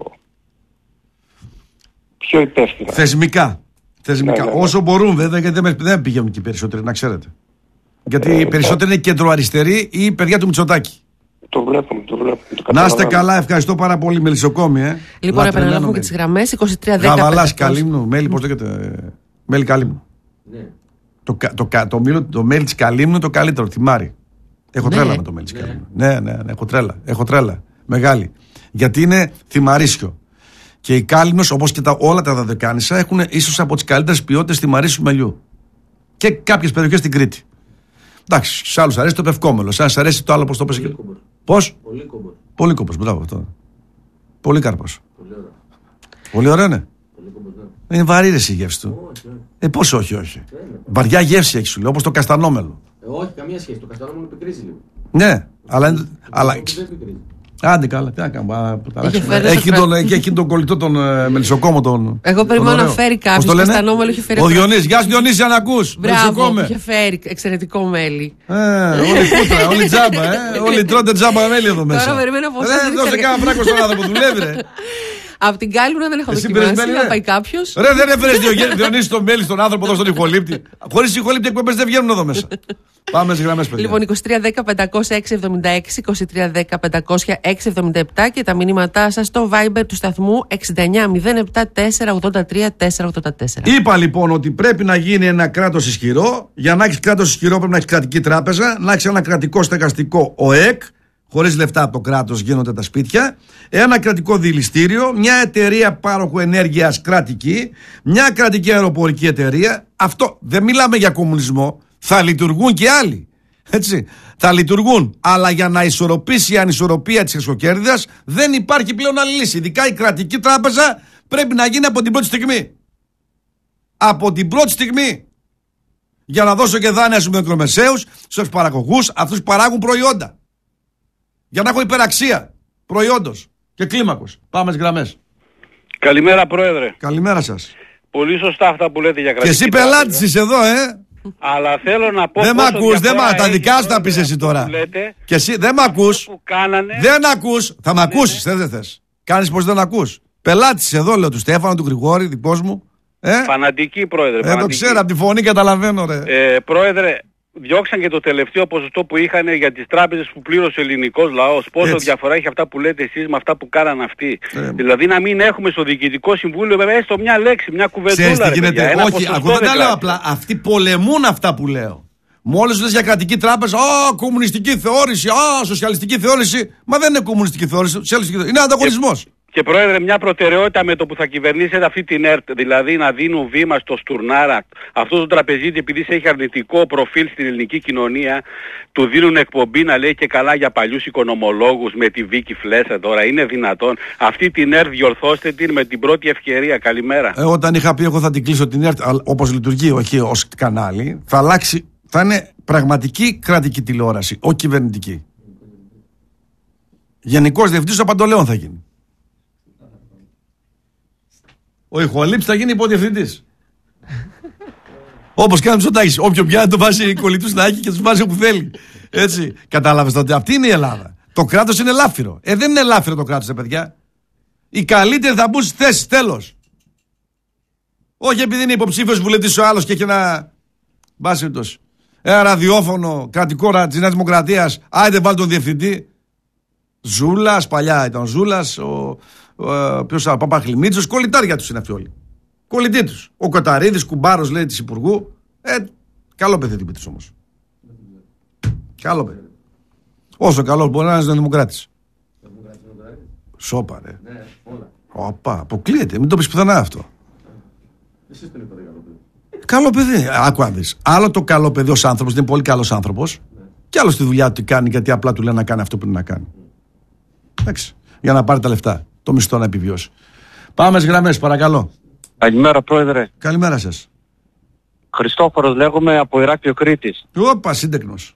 πιο υπεύθυνα. Θεσμικά. Θεσμικά. Ναι, ναι, ναι. Όσο μπορούν, βέβαια, γιατί δεν, δεν πηγαίνουν και οι περισσότεροι, να ξέρετε. Γιατί ε, οι περισσότεροι είναι κεντροαριστεροί ή παιδιά του Μητσοτάκη. Το βλέπουμε, το βλέπουμε. Το να είστε καλά, ευχαριστώ πάρα πολύ, Μελισσοκόμη. Ε. Λοιπόν, επαναλάβουμε και τις γραμμές. είκοσι τρία δέκα. Γαβαλάς Καλύμνου, μέλη, πώς λέγεται. Μέλη Καλύμνου. Ναι. Το, το, το, το, το, το μέλι της Καλύμνου είναι το καλύτερο, τη Μάρη. Έχω ναι. τρέλα με το μέλι της ναι. Καλύμνου. Ναι, ναι, ναι, έχω τρέλα. Έχω τρέλα. Μεγάλη. Γιατί είναι θυμαρίσιο. Και η Κάλυμνος, όπως και τα, όλα τα Δωδεκάνησα, έχουν ίσως από τις καλύτερες ποιότητες θυμαρίσιου μελιού. Και κάποιες περιοχές στην Κρήτη. Εντάξει, σε άλλους αρέσει το πευκόμελο, σε άλλους αρέσει το άλλο, πώς το πες. Πώς? Πολύ κόμπος. Πολύ κόμπος, μπράβο αυτό. Πολύ κάρπος. Πολύ ωραία. Πολύ ωραία, ναι. Πολύ κόμπος, ναι. Είναι βαρύ ρε η γεύση του. Όχι, όχι. Ε, πώς όχι, όχι. Ε, βαριά γεύση έχει, σου λέει, όπως το καστανόμελο. Ε, όχι, καμία σχέση. Το καστανόμελο πικρίζει λίγο. Ναι, αλλά. αλλά... Άντε καλά, τι να κάνω. Έχει τον, έχει τον κολλητό τον ε, Μελισσοκόμο τον. Εγώ περιμένω να φέρει κάποιο καστανόμελο. Ο Διονύσης, γεια σου Διονύση, αν ακούς. Μπράβο, είχε φέρει εξαιρετικό μέλι. Ε, όλοι κούτρα, όλοι τζάμπα, ε. Όλοι τρώτε τζάμπα μέλι εδώ μέσα. Τώρα περιμένω πως θα δείξει. Δεν δώσε κανένα φράγκο στον άνθρωπο, δουλεύει ρε. Από την Κάλυμνο δεν έχω δοκιμάσει, να πάει κάποιος. Ρε, δεν έφερες Διονύση το μέλι στον άνθρωπο εδώ στον ηχολήπτη. Χωρίς ηχολήπτη εκπομπές δεν βγαίνουν εδώ μέσα. Πάμε στις γραμμές, παιδιά. Λοιπόν, είκοσι τρία δέκα πεντακόσια έξι εβδομήντα έξι, είκοσι τρία δέκα πεντακόσια έξι εβδομήντα επτά και τα μηνύματά σας στο Viber του σταθμού εξήντα εννιά μηδέν επτά τετρακόσια ογδόντα τρία τετρακόσια ογδόντα τέσσερα. Είπα λοιπόν ότι πρέπει να γίνει ένα κράτος ισχυρό. Για να έχεις κράτος ισχυρό πρέπει να έχεις κρατική τράπεζα, να έχεις ένα κρατικό στεγαστικό ΟΕΚ. Χωρίς λεφτά από το κράτος γίνονται τα σπίτια. Ένα κρατικό δηληστήριο, μια εταιρεία πάροχου ενέργειας κρατική, μια κρατική αεροπορική εταιρεία. Αυτό δεν μιλάμε για κομμουνισμό. Θα λειτουργούν και άλλοι. Έτσι. Θα λειτουργούν. Αλλά για να ισορροπήσει η ανισορροπία της χρυσοκέρδειας δεν υπάρχει πλέον άλλη λύση. Ειδικά η κρατική τράπεζα πρέπει να γίνει από την πρώτη στιγμή. Από την πρώτη στιγμή. Για να δώσω και δάνεια στους μικρομεσαίους, στους παραγωγούς, αυτούς που παράγουν προϊόντα. Για να έχω υπεραξία προϊόντος και κλίμακος. Πάμε στις γραμμές. Καλημέρα Πρόεδρε. Καλημέρα σας. Πολύ σωστά αυτά που λέτε για κρατική. Και εσύ πελάτης είσαι εδώ, ε. Αλλά θέλω να πω. Δεν μ' ακούς, δεν μ' τα δικά σου θα πεις εσύ τώρα. Και εσύ δεν μ' ακούς. Κάνανε... Δεν ακούς. Θα μ' ακούσεις, θες δεν θες. Κάνεις πως δεν ακούς. Πελάτης είσαι εδώ, λέω του Στέφανου, του Γρηγόρη, δικός μου. Ε? Φανατική Πρόεδρε. Ε, το ξέρω, από τη φωνή καταλαβαίνω, ρε. Ε, πρόεδρε, διώξαν και το τελευταίο ποσοστό που είχαν για τις τράπεζες που πλήρωσε ο ελληνικός λαός. Πόσο έτσι διαφορά έχει αυτά που λέτε εσείς με αυτά που κάναν αυτοί. Ε, δηλαδή να μην έχουμε στο Διοικητικό Συμβούλιο βέβαια έστω μια λέξη, μια κουβεντούλα. Τι γίνεται, ρε, όχι, εγώ δεν τα λέω απλά. Αυτοί πολεμούν αυτά που λέω. Μόλις λες για κρατική τράπεζα, α, κομμουνιστική θεώρηση, α, σοσιαλιστική θεώρηση. Μα δεν είναι κομμουνιστική θεώρηση, είναι ανταγωνισμός. Και, και Πρόεδρε, μια προτεραιότητα με το που θα κυβερνήσετε αυτή την ΕΡΤ, δηλαδή να δίνουν βήμα στο Στουρνάρα. Αυτό το τραπεζίτη, επειδή έχει αρνητικό προφίλ στην ελληνική κοινωνία, του δίνουν εκπομπή να λέει και καλά για παλιούς οικονομολόγους με τη Βίκη Φλέσσα τώρα. Είναι δυνατόν? Αυτή την ΕΡΤ διορθώστε την με την πρώτη ευκαιρία. Καλημέρα. Ε, όταν είχα πει εγώ θα την κλείσω την ΕΡΤ, όπως λειτουργεί όχι ως κανάλι, θα αλλάξει, θα είναι πραγματική κρατική τηλεόραση, όχι κυβερνητική. Γενικός Διευθυντής ο Παντολέων θα γίνει. Ο Ηχολήπτης θα γίνει υποδιευθυντής. Όπως κάνει ο Μητσοτάκης. Όποιο πιάνει το βάζει κολλητούς να έχει και τους βάζει όπου θέλει. Έτσι. Κατάλαβες τότε. Αυτή είναι η Ελλάδα. Το κράτος είναι ελάφυρο. Ε, δεν είναι ελάφυρο το κράτος, ε, παιδιά. Οι καλύτεροι θα μπουν στις θέσεις. Τέλος. Όχι επειδή είναι υποψήφιος βουλευτής ο άλλος και έχει ένα. Μπάση τόσο. Ένα ραδιόφωνο κρατικό της Νέας Δημοκρατίας. Άιντε βάλει τον διευθυντή. Ζούλας, παλιά ήταν ο Ζούλας, ο. Uh, ποιος ο Παπαχλημίτσος, κολλητάρια τους είναι αυτοί όλοι. Κολλητοί τους. Ο Κοταρίδης, κουμπάρος λέει της Υπουργού. Ε, καλό παιδί τύπητης όμως. Καλό παιδί. Όσο καλό μπορεί να είναι δημοκράτης. Σόπα ρε. Οπα, αποκλείεται. Μην το πεις πουθενά αυτό. Καλό παιδί. Άκου να δεις. Άλλο το καλό παιδί ως άνθρωπος, είναι πολύ καλός άνθρωπος. Και άλλο στη δουλειά του κάνει, γιατί απλά του λένε να κάνει αυτό που πρέπει να κάνει. Εντάξει. Για να πάρει τα λεφτά. Το μισθό να επιβιώσει. Πάμε στις γραμμές, παρακαλώ. Καλημέρα, Πρόεδρε. Καλημέρα σας. Χριστόφορος λέγομαι, από Ηράκλειο Κρήτης. Όπα, σύντεκνος.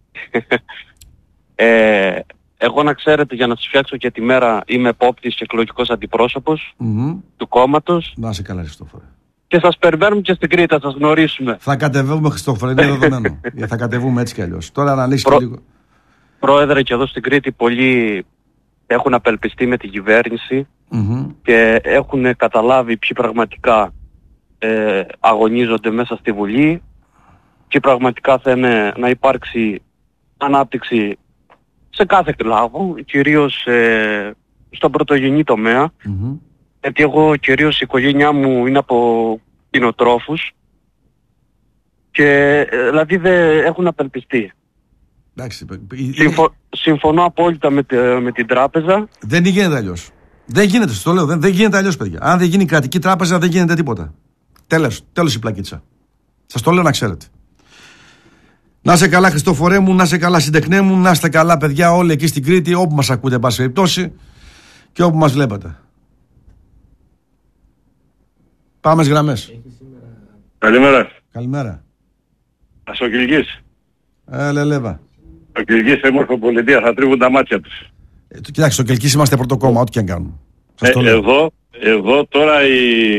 ε, εγώ να ξέρετε, για να σας φτιάξω και τη μέρα, είμαι επόπτης και εκλογικός αντιπρόσωπος mm-hmm. του κόμματος. Να είσαι καλά, Χριστόφορε. Και σας περιμένουμε και στην Κρήτη, θα σας γνωρίσουμε. Θα κατεβούμε, Χριστόφορε, είναι δεδομένο. θα κατεβούμε έτσι κι αλλιώς. Τώρα να ανοίξει Προ... λίγο. Πρόεδρε, και εδώ στην Κρήτη πολλοί έχουν απελπιστεί με την κυβέρνηση mm-hmm. και έχουν καταλάβει ποιοι πραγματικά ε, αγωνίζονται μέσα στη Βουλή, ποιοι πραγματικά θέλουν να υπάρξει ανάπτυξη σε κάθε κλάδο, κυρίως ε, στον πρωτογενή τομέα. Mm-hmm. Γιατί εγώ κυρίως η οικογένειά μου είναι από κτηνοτρόφους και ε, δηλαδή δεν έχουν απελπιστεί. Εντάξει, Συμφω... Συμφωνώ απόλυτα με, με την τράπεζα. Δεν γίνεται αλλιώς. Δεν γίνεται, στο λέω. Δεν, δεν γίνεται αλλιώς, παιδιά. Αν δεν γίνει κρατική τράπεζα, δεν γίνεται τίποτα. Τέλος, τέλος η πλακίτσα. Σας το λέω να ξέρετε. Να είσαι καλά, Χριστόφορέ μου, να είσαι καλά, συντεχνέ μου, να είστε καλά, παιδιά, όλοι εκεί στην Κρήτη, όπου μας ακούτε, εν πάση περιπτώσει, και όπου μας βλέπετε. Πάμε στις γραμμές. Καλημέρα. Καλημέρα. Ασοκυλγής. Ε, λελέβα. Ο Κυλγής σε μορφοπολιτεία, θα τρίβουν τα μάτια τους. Ε, κοιτάξτε, στο Κελκής είμαστε πρώτο κόμμα, ό,τι και αν κάνουμε. Ε, εδώ, εδώ τώρα οι,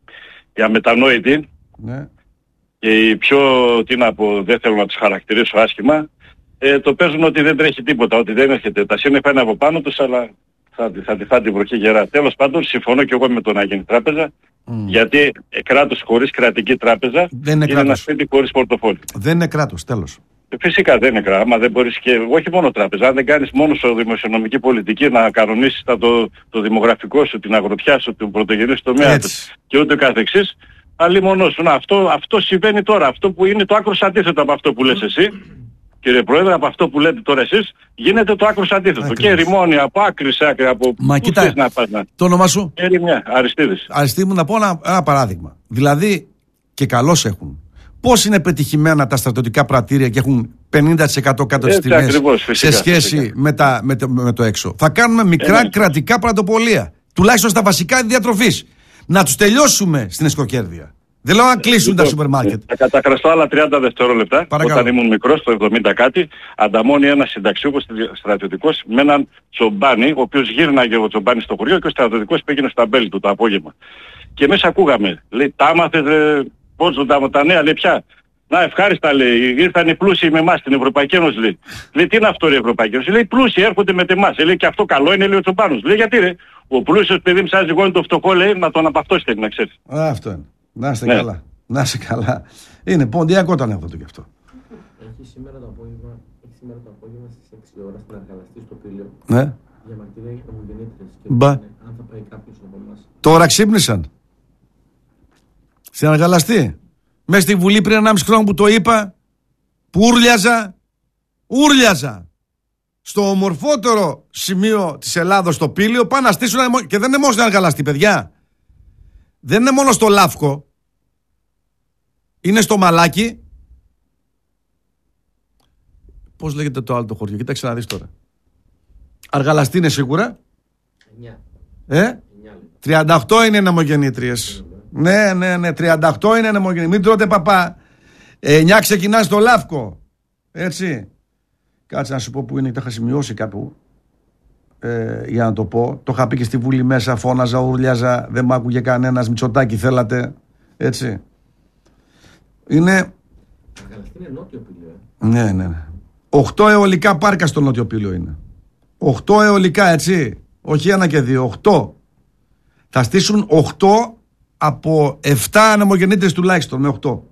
οι αμετανόητοι ναι. και οι πιο, τι να πω, δεν θέλω να τους χαρακτηρίσω άσχημα, ε, το παίζουν ότι δεν τρέχει τίποτα, ότι δεν έρχεται. Τα σύννεφα είναι από πάνω τους, αλλά θα, θα, θα, θα την βροχή γερά. Τέλος πάντων, συμφωνώ και εγώ με το να γίνει τράπεζα, mm. γιατί ε, κράτος χωρίς κρατική τράπεζα δεν είναι, είναι ένα σπίτι χωρίς πορτοφόλι. Δεν είναι κράτος, τέλος. Φυσικά δεν είναι κράτος, άμα δεν μπορείς και όχι μόνο τράπεζα, αν δεν κάνεις μόνο στο δημοσιονομική πολιτική να κανονίσεις το, το δημογραφικό σου, την αγροτιά σου, την πρωτογενή τομέα και ούτε καθεξής, αλλή μόνος σου. Αυτό, αυτό συμβαίνει τώρα, αυτό που είναι το άκρος αντίθετο από αυτό που λες εσύ, κύριε Πρόεδρε, από αυτό που λέτε τώρα εσείς, γίνεται το άκρος αντίθετο. Ακριβώς. Και ρημώνει από άκρη σε άκρη, από Μα πού θες να πας να... Το όνομα σου? Ερημιά, Αριστίδης. Αριστίδη μου, να πω ένα, ένα παράδειγμα. Δηλαδή, και καλώς έχουν. Πώς είναι πετυχημένα τα στρατιωτικά πρατήρια και έχουν πενήντα τοις εκατό κάτω τις τιμές σε σχέση με, τα, με, το, με το έξω. Θα κάνουμε μικρά ε, κρατικά πρατοπολία. Τουλάχιστον στα βασικά διατροφής. Να τους τελειώσουμε στην εσκοκέρδεια. Δεν λέω να κλείσουν λοιπόν, τα σούπερ μάρκετ. Θα κατακραστώ άλλα τριάντα δευτερόλεπτα. Παρακαλώ. Όταν ήμουν μικρός, το εβδομήντα κάτι, ανταμώνει ένας συνταξιούχος στρατιωτικός με έναν τσομπάνι, ο οποίος γύρναγε ο τσομπάνι στο χωριό και ο στρατιωτικός πήγαινε στα μπέλη του το απόγευμα. Και μέσα ακούγαμε, λέει, τα άμαθες, ε, πώς τα, τα νέα, λέει, πια. Να, ευχάριστα, λέει, ήρθαν οι πλούσιοι με εμάς στην Ευρωπαϊκή Ένωση, λέει. Λέει, τι είναι αυτό, η Ευρωπαϊκή Ένωση? Λέει, πλούσιοι έρχονται με εμάς. Λέει, και αυτό καλό είναι, λέει, ο τσομπάνος. Λέει, γιατί, ρε, ο πλούσιος παιδί μισάζει γόνι το φτωχό, λέει, να τον απαυτώσει, θέλει να ξέρει. Α, αυτό είναι. Να είστε ναι. καλά. Να είστε καλά. Είναι ποντιακό το ανέκδοτο κι αυτό. Έχει σήμερα το απόγευμα, έχει σήμερα το απόγευμα στις έξι ώρα στην Αργαλαστή στο Πήλιο. Ναι. Για μαρτυρία για ομογεννήτρες. Και Μπα. αν θα πάει κάποιος από εμάς. Τώρα ξύπνησαν. Στην Αργαλαστή. Μες στη Βουλή πριν ενάμιση χρόνο που το είπα, που ούρλιαζα, ούρλιαζα. Στο ομορφότερο σημείο της Ελλάδος, στο Πήλιο, πάνε να στήσουν ένα... Και δεν είναι μόνο στην Αργαλαστή, παιδιά. Δεν είναι μόνο στο Λάφκο. Είναι στο Μαλάκι. Πώς λέγεται το άλλο το χωριό? Κοίταξε να δεις τώρα. Αργαλαστή είναι σίγουρα. εννιά. Ε? τριάντα οκτώ είναι νεμογεννήτριες. Ναι, ναι, ναι. τριάντα οκτώ είναι νεμογεννήτριες. Μην τρώτε παπά. εννιά ξεκινά στο Λάφκο. Έτσι. Κάτσε να σου πω που είναι. Τα είχα σημειώσει κάπου. Ε, για να το πω. Το είχα πει και στη Βουλή μέσα. Φώναζα, ουρλιάζα. Δεν μ' άκουγε κανένας. Μητσοτάκη θέλατε. Έτσι. Είναι. Αργαλαστή είναι νότιο Πήλιο. Ναι, ναι, ναι. Οχτώ αιωλικά πάρκα στο νότιο Πήλιο είναι. Οχτώ αιωλικά, έτσι. Όχι ένα και δύο. Οχτώ. Θα στήσουν οχτώ από επτά ανεμογεννήτρες τουλάχιστον. Με οχτώ.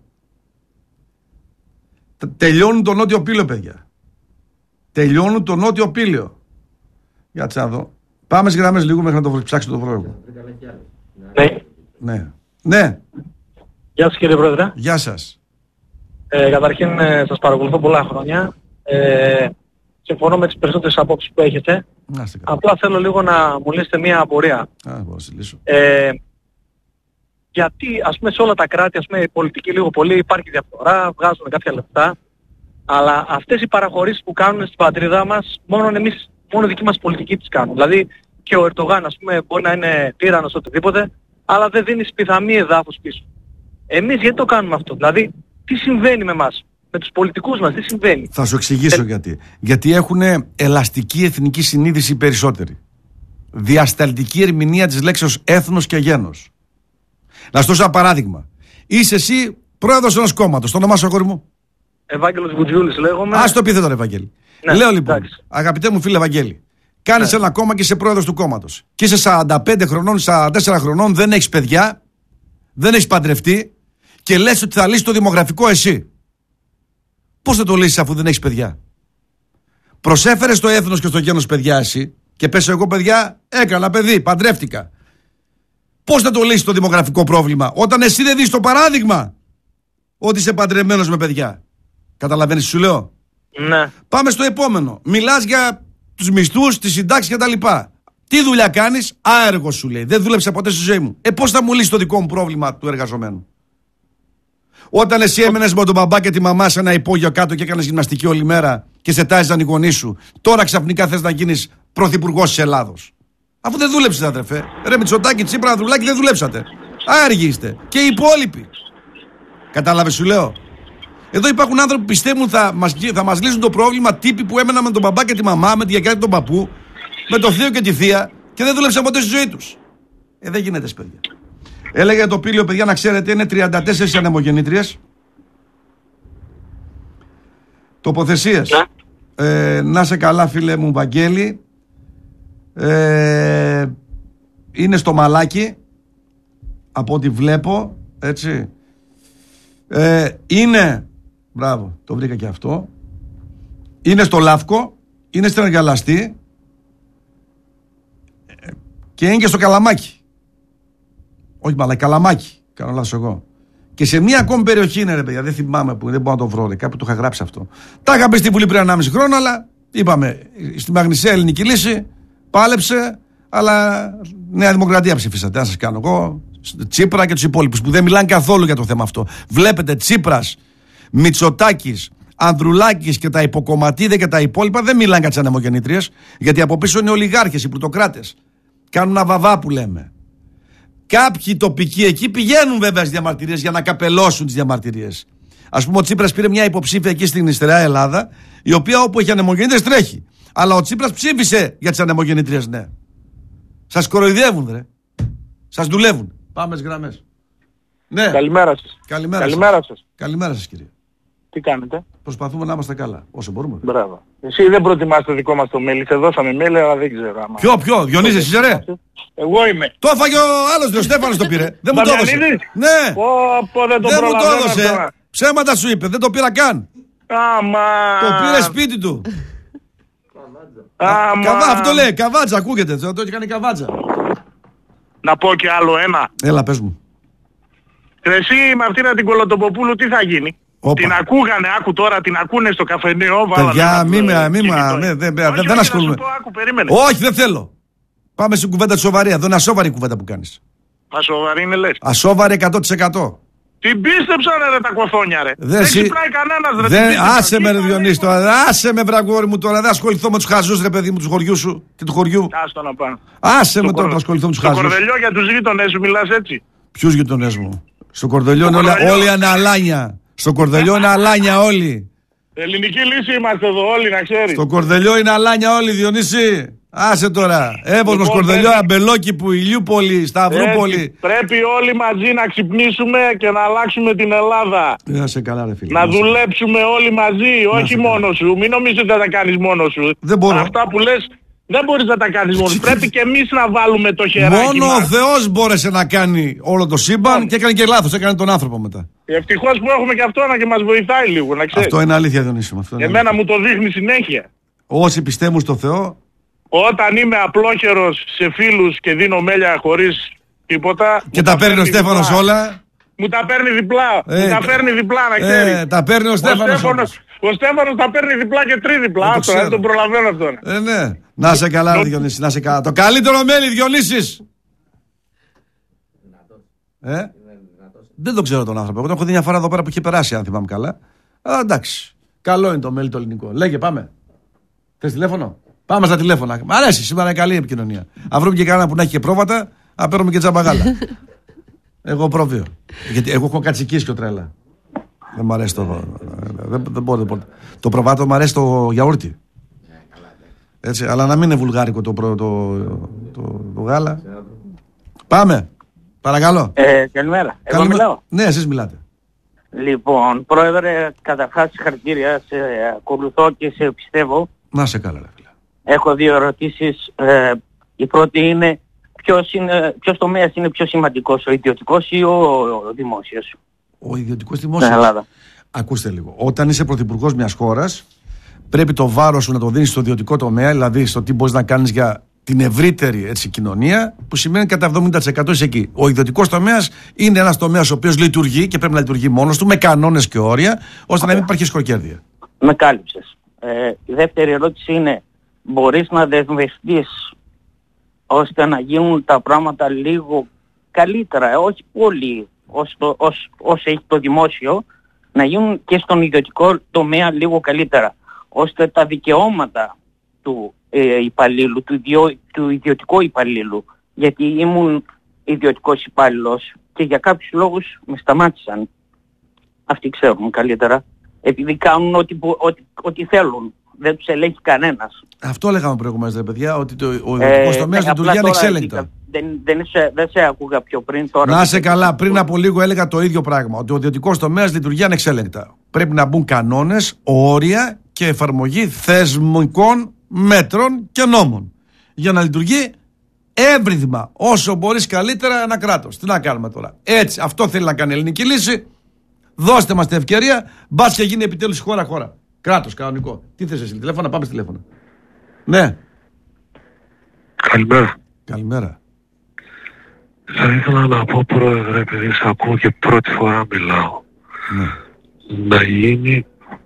Τελειώνουν το νότιο Πήλιο, παιδιά. Τελειώνουν το νότιο Πήλιο. Για να δω. Πάμε στις γραμμές λίγο μέχρι να το ψάξω το βρω. Ναι. Ναι. Ναι. Γεια σας, κύριε Πρόεδρε. Γεια σας. Ε, καταρχήν ε, σας παρακολουθώ πολλά χρόνια. Ε, συμφωνώ με τις περισσότερες απόψεις που έχετε. Απλά θέλω λίγο να μου λύσετε μία απορία. Α, μπορώ να σε λύσω. Ε, γιατί ας πούμε σε όλα τα κράτη, ας πούμε η πολιτική λίγο πολύ υπάρχει διαφθορά, βγάζουν κάποια λεφτά, αλλά αυτές οι παραχωρήσεις που κάνουν στην πατρίδα μας, μόνο εμείς, μόνο δικοί μας πολιτικοί τις κάνουν. Δηλαδή και ο Ερντογάν, ας πούμε, μπορεί να είναι τύραννος οτιδήποτε, αλλά δεν δίνει σπιθαμή εδάφους πίσω. Εμείς γιατί το κάνουμε αυτό? Δηλαδή τι συμβαίνει με εμάς, με τους πολιτικούς μας, τι συμβαίνει? Θα σου εξηγήσω ε... γιατί. Γιατί έχουν ελαστική εθνική συνείδηση περισσότεροι. Διασταλτική ερμηνεία της λέξεως έθνος και γένος. Να σου δώσω ένα παράδειγμα. Είσαι εσύ πρόεδρος ενός κόμματος. Το όνομά σου, αγόρι μου? Ευάγγελος Βουτζιούλης λέγομαι. Ας το επίθετο, ρε Ευαγγέλη. Ναι, λέω λοιπόν, εντάξει. Αγαπητέ μου φίλε Ευαγγέλη, κάνεις ναι. ένα κόμμα και είσαι πρόεδρος του κόμματος. Και είσαι σαράντα πέντε χρονών, σαράντα τέσσερα χρονών, δεν έχεις παιδιά, δεν έχεις παντρευτεί και λες ότι θα λύσεις το δημογραφικό εσύ. Πώς θα το λύσεις αφού δεν έχεις παιδιά? Προσέφερες στο έθνος και στο γένος παιδιά εσύ και πες εγώ παιδιά έκανα παιδί, παντρεύτηκα. Πώς θα το λύσεις το δημογραφικό πρόβλημα όταν εσύ δεν δεις το παράδειγμα ότι είσαι παντρεμένος με παιδιά? Καταλαβαίνεις τι σου λέω? Ναι. Πάμε στο επόμενο. Μιλάς για τους μισθούς, τις συντάξεις κτλ. Τι δουλειά κάνεις? Άεργο σου λέει. Δεν δούλεψα ποτέ στη ζωή μου. Ε, πώς θα μου λύσεις το δικό μου πρόβλημα του εργαζομένου? Όταν εσύ έμενες με τον μπαμπά και τη μαμά σε ένα υπόγειο κάτω και έκανες γυμναστική όλη μέρα και σε τάιζαν οι γονείς σου, τώρα ξαφνικά θες να γίνεις πρωθυπουργός της Ελλάδος. Αφού δεν δούλεψες, αδερφέ. Ρε Μητσοτάκη, Τσίπρα, Ανδρουλάκη, δεν δουλέψατε. Άεργοι είστε. Και οι υπόλοιποι. Κατάλαβες σου λέω? Εδώ υπάρχουν άνθρωποι που πιστεύουν θα μας, θα μας λύσουν το πρόβλημα, τύποι που έμεναν με τον μπαμπά και τη μαμά, με τη γιακιά και τον παππού, με το θείο και τη θεία και δεν δούλεψαν ποτέ στη ζωή τους. Ε, δεν γίνεται, παιδιά. Έλεγε το Πήλιο, παιδιά, να ξέρετε, είναι τριάντα τέσσερις ανεμογεννήτριες. Τοποθεσίες. Ε, να σε καλά, φίλε μου Βαγγέλη. Ε, είναι στο Μαλάκι, από ό,τι βλέπω, έτσι. Ε, είναι, μπράβο, το βρήκα και αυτό. Είναι στο Λαύκο, είναι στην Αργαλαστή και είναι και στο Καλαμάκι. Όχι μαλά, Καλαμάκι, κάνω λάθος εγώ. Και σε μία ακόμη περιοχή είναι, ρε παιδιά, δεν θυμάμαι που, δεν μπορώ να το βρω, ρε, κάπου το είχα γράψει αυτό. Τα είχα πει στη Βουλή πριν ενάμιση χρόνο, αλλά είπαμε, στη Μαγνησία Ελληνική Λύση πάλεψε, αλλά Νέα Δημοκρατία ψηφίσατε. Να σας κάνω εγώ, Τσίπρα και τους υπόλοιπους που δεν μιλάνε καθόλου για το θέμα αυτό. Βλέπετε, Τσίπρας, Μητσοτάκης, Ανδρουλάκης και τα υποκομματίδια και τα υπόλοιπα δεν μιλάνε για τις ανεμογεννήτριες, γιατί από πίσω είναι ολιγάρχες, οι πλουτοκράτες. Κάνουν ένα βαβά που λέμε. Κάποιοι τοπικοί εκεί πηγαίνουν βέβαια στις διαμαρτυρίες για να καπελώσουν τις διαμαρτυρίες. Ας πούμε, ο Τσίπρας πήρε μια υποψήφια εκεί στην Ιστερά Ελλάδα, η οποία όπου έχει ανεμογεννήτριες τρέχει. Αλλά ο Τσίπρας ψήφισε για τις ανεμογεννήτριες, ναι. Σας κοροϊδεύουν, ρε. Σας δουλεύουν. Πάμε στις γραμμές. Ναι. Καλημέρα σας. Καλημέρα, Καλημέρα σας. σας. Καλημέρα σας, κύριε. Τι κάνετε? Προσπαθούμε να είμαστε καλά, όσο μπορούμε. Μπράβο. Εσύ δεν προτιμάς το δικό μας το mail. Σε δώσαμε mail, αλλά δεν ξέρω. Άμα... Ποιο, ποιο, Διονύση, εσύ ρε. Εγώ είμαι. Το έφαγε ο άλλος, ο Στέφανος το πήρε. Δεν μου το έδωσε. Ναι. Πω, πω, δεν το δεν μου το έδωσε. Ψέματα σου είπε, δεν το πήρα καν. Άμα. Το πήρε σπίτι του. Άμα. Καβά, αυτό λέει, καβάτζα, ακούγεται. Το έχει κάνει καβάτζα. Να πω και άλλο ένα. Έλα, πες μου. Εσύ με αυτήν την Κολοτοποπούλου τι θα γίνει? Όπα. Την ακούγανε, άκου τώρα, την ακούνε στο καφενείο. Παιδιά, μη με, μη με, δεν ασχολούμαι. Όχι, δεν θέλω. Πάμε στην κουβέντα τη σοβαρή. Εδώ είναι ασόβαρη κουβέντα που κάνεις. Ασόβαρη είναι λες. Ασόβαρη εκατό τοις εκατό. Την πίστεψα ρε τα κοθόνια ρε. Δεν ξυπνάει κανένας ρε. Δεν... Άσε με ρε Διονύση τώρα. Άσε με βραγόρι μου τώρα. Δεν ασχοληθώ με τους χαζούς ρε παιδί μου του χωριού σου και του χωριού. Άστο να πάω. Άσε με τώρα να ασχοληθώ με τους χαζούς. Στο Κορδελιό για τους γείτονες σου μιλάς έτσι? Ποιους γείτονες μου? Στο Κορδελιό είναι όλοι αναλάνια. Στο Κορδελιό είναι αλάνια όλοι. Ελληνική λύση είμαστε εδώ όλοι, να ξέρεις. Στο Κορδελιό είναι αλάνια όλοι, Διονύση. Άσε τώρα. Εύωσμος, λοιπόν, Κορδελιό, πρέπει... Αμπελόκηπου, Ηλιούπολη, Σταυρούπολη. Έτσι, πρέπει όλοι μαζί να ξυπνήσουμε και να αλλάξουμε την Ελλάδα. Να σε καλά, ρε φίλε. Να δουλέψουμε όλοι μαζί, να όχι μόνος σου. Μην νομίζεις ότι θα τα κάνεις μόνος σου. Δεν μπορώ. Αυτά που λες δεν μπορείς να τα κάνεις μόνος σου. Πρέπει και εμείς να βάλουμε το χεράκι Μόνο μας. ο Θεός μπόρεσε να κάνει όλο το σύμπαν και έκανε και λάθος. Έκανε τον άνθρωπο μετά. Ευτυχώς που έχουμε και αυτό να και μας βοηθάει λίγο, να ξέρεις. Αυτό είναι αλήθεια, Διονύση. Εμένα μου το δείχνει συνέχεια. Όσοι πιστεύουν στο Θεό. Όταν είμαι απλόχερος σε φίλους και δίνω μέλια χωρίς τίποτα... Και τα παίρνει ο Στέφανος όλα. Μου τα παίρνει διπλά. Ε, μου τα παίρνει διπλά, να ξέρεις. Ε, τα παίρνει ο Στέφανος. Ο Στέφανος τα παίρνει διπλά και τρίδιπλά. Αυτό δεν τον προλαβαίνω αυτόν. Ε, ναι. Να σε καλά, Διονύση, να σε καλά. Το καλύτερο μέλι, Διονύσης. Ε? Δεν τον ξέρω τον άνθρωπο. Εγώ τον έχω δει μια φορά εδώ πέρα που είχε περάσει, αν θυμάμαι καλά. Α, εντάξει. Καλό είναι το mail το ελληνικό. Λέγε, πάμε. Θες τηλέφωνο? Πάμε στα τηλέφωνα. Μ' αρέσει, σήμερα είναι καλή επικοινωνία. Αν βρούμε και κανένα που να έχει και πρόβατα, να παίρνουμε και τζαμπαγάλα. Εγώ πρόβιο. Γιατί εγώ έχω κατσικίσκιο τρέλα. Δεν μ' αρέσει το. Δεν, δεν μπορώ, δεν μπορώ. Το προβάτο μ' αρέσει το γιαούρτι. Έτσι, αλλά να μην είναι βουλγάρικο το, το, το, το, το γάλα. Πάμε. Παρακαλώ. Ε, καλημέρα. Εγώ Καλημέ... μιλάω. Ναι, εσείς μιλάτε. Λοιπόν, πρόεδρε, καταρχάς συγχαρητήρια. Σε ακολουθώ και σε πιστεύω. Να σε καλά, ρε φίλε. Έχω δύο ερωτήσεις. Ε, η πρώτη είναι ποιος, είναι, ποιος τομέας είναι πιο σημαντικός, ο ιδιωτικός ή ο, ο δημόσιος? Ο ιδιωτικός δημόσιος. Στην Ελλάδα. Ακούστε λίγο. Όταν είσαι πρωθυπουργός μιας χώρας, πρέπει το βάρος σου να το δίνεις στο ιδιωτικό τομέα, δηλαδή στο τι μπορείς να κάνεις για την ευρύτερη έτσι, κοινωνία, που σημαίνει κατά εβδομήντα τοις εκατό είσαι εκεί. Ο ιδιωτικός τομέας είναι ένας τομέας ο οποίος λειτουργεί και πρέπει να λειτουργεί μόνος του, με κανόνες και όρια, ώστε να μην υπάρχει σκορκέρδια. Με κάλυψες. Ε, η δεύτερη ερώτηση είναι, μπορείς να δεσμευτείς ώστε να γίνουν τα πράγματα λίγο καλύτερα, όχι πολύ όσο, όσο, όσο έχει το δημόσιο, να γίνουν και στον ιδιωτικό τομέα λίγο καλύτερα, ώστε τα δικαιώματα του ε, υπαλλήλου, του, ιδιο, του ιδιωτικού υπαλλήλου, γιατί ήμουν ιδιωτικός υπάλληλος και για κάποιους λόγους με σταμάτησαν. Αυτοί ξέρουν καλύτερα, επειδή κάνουν ό,τι, ό,τι, ό,τι θέλουν. Δεν τους ελέγχει κανένας. Αυτό λέγαμε προηγουμένως, ρε παιδιά, ότι το, ο ιδιωτικός ε, τομέας λειτουργεί ανεξέλεγκτα. Δεν, δεν, σε, δεν σε άκουγα πιο πριν τώρα. Να είσαι καλά, πριν από λίγο έλεγα το ίδιο πράγμα, ότι ο ιδιωτικός τομέας λειτουργεί ανεξέλεγκτα. Πρέπει να μπουν κανόνες, όρια και εφαρμογή θεσμικών μέτρων και νόμων για να λειτουργεί εύρυθμα, όσο μπορείς καλύτερα ένα κράτος. Τι να κάνουμε τώρα? Έτσι, αυτό θέλει να κάνει η ελληνική λύση. Δώστε μας την ευκαιρία, μπας και γίνει επιτέλους χώρα-χώρα. Κράτος, κανονικό. Τι θες εσύ, τηλέφωνα, πάμε στη τηλέφωνα. Ναι. Καλημέρα. Καλημέρα. Θα ήθελα να πω, πρόεδρε, επειδή σε ακούω και πρώτη φορά μιλάω, ναι, να γίνει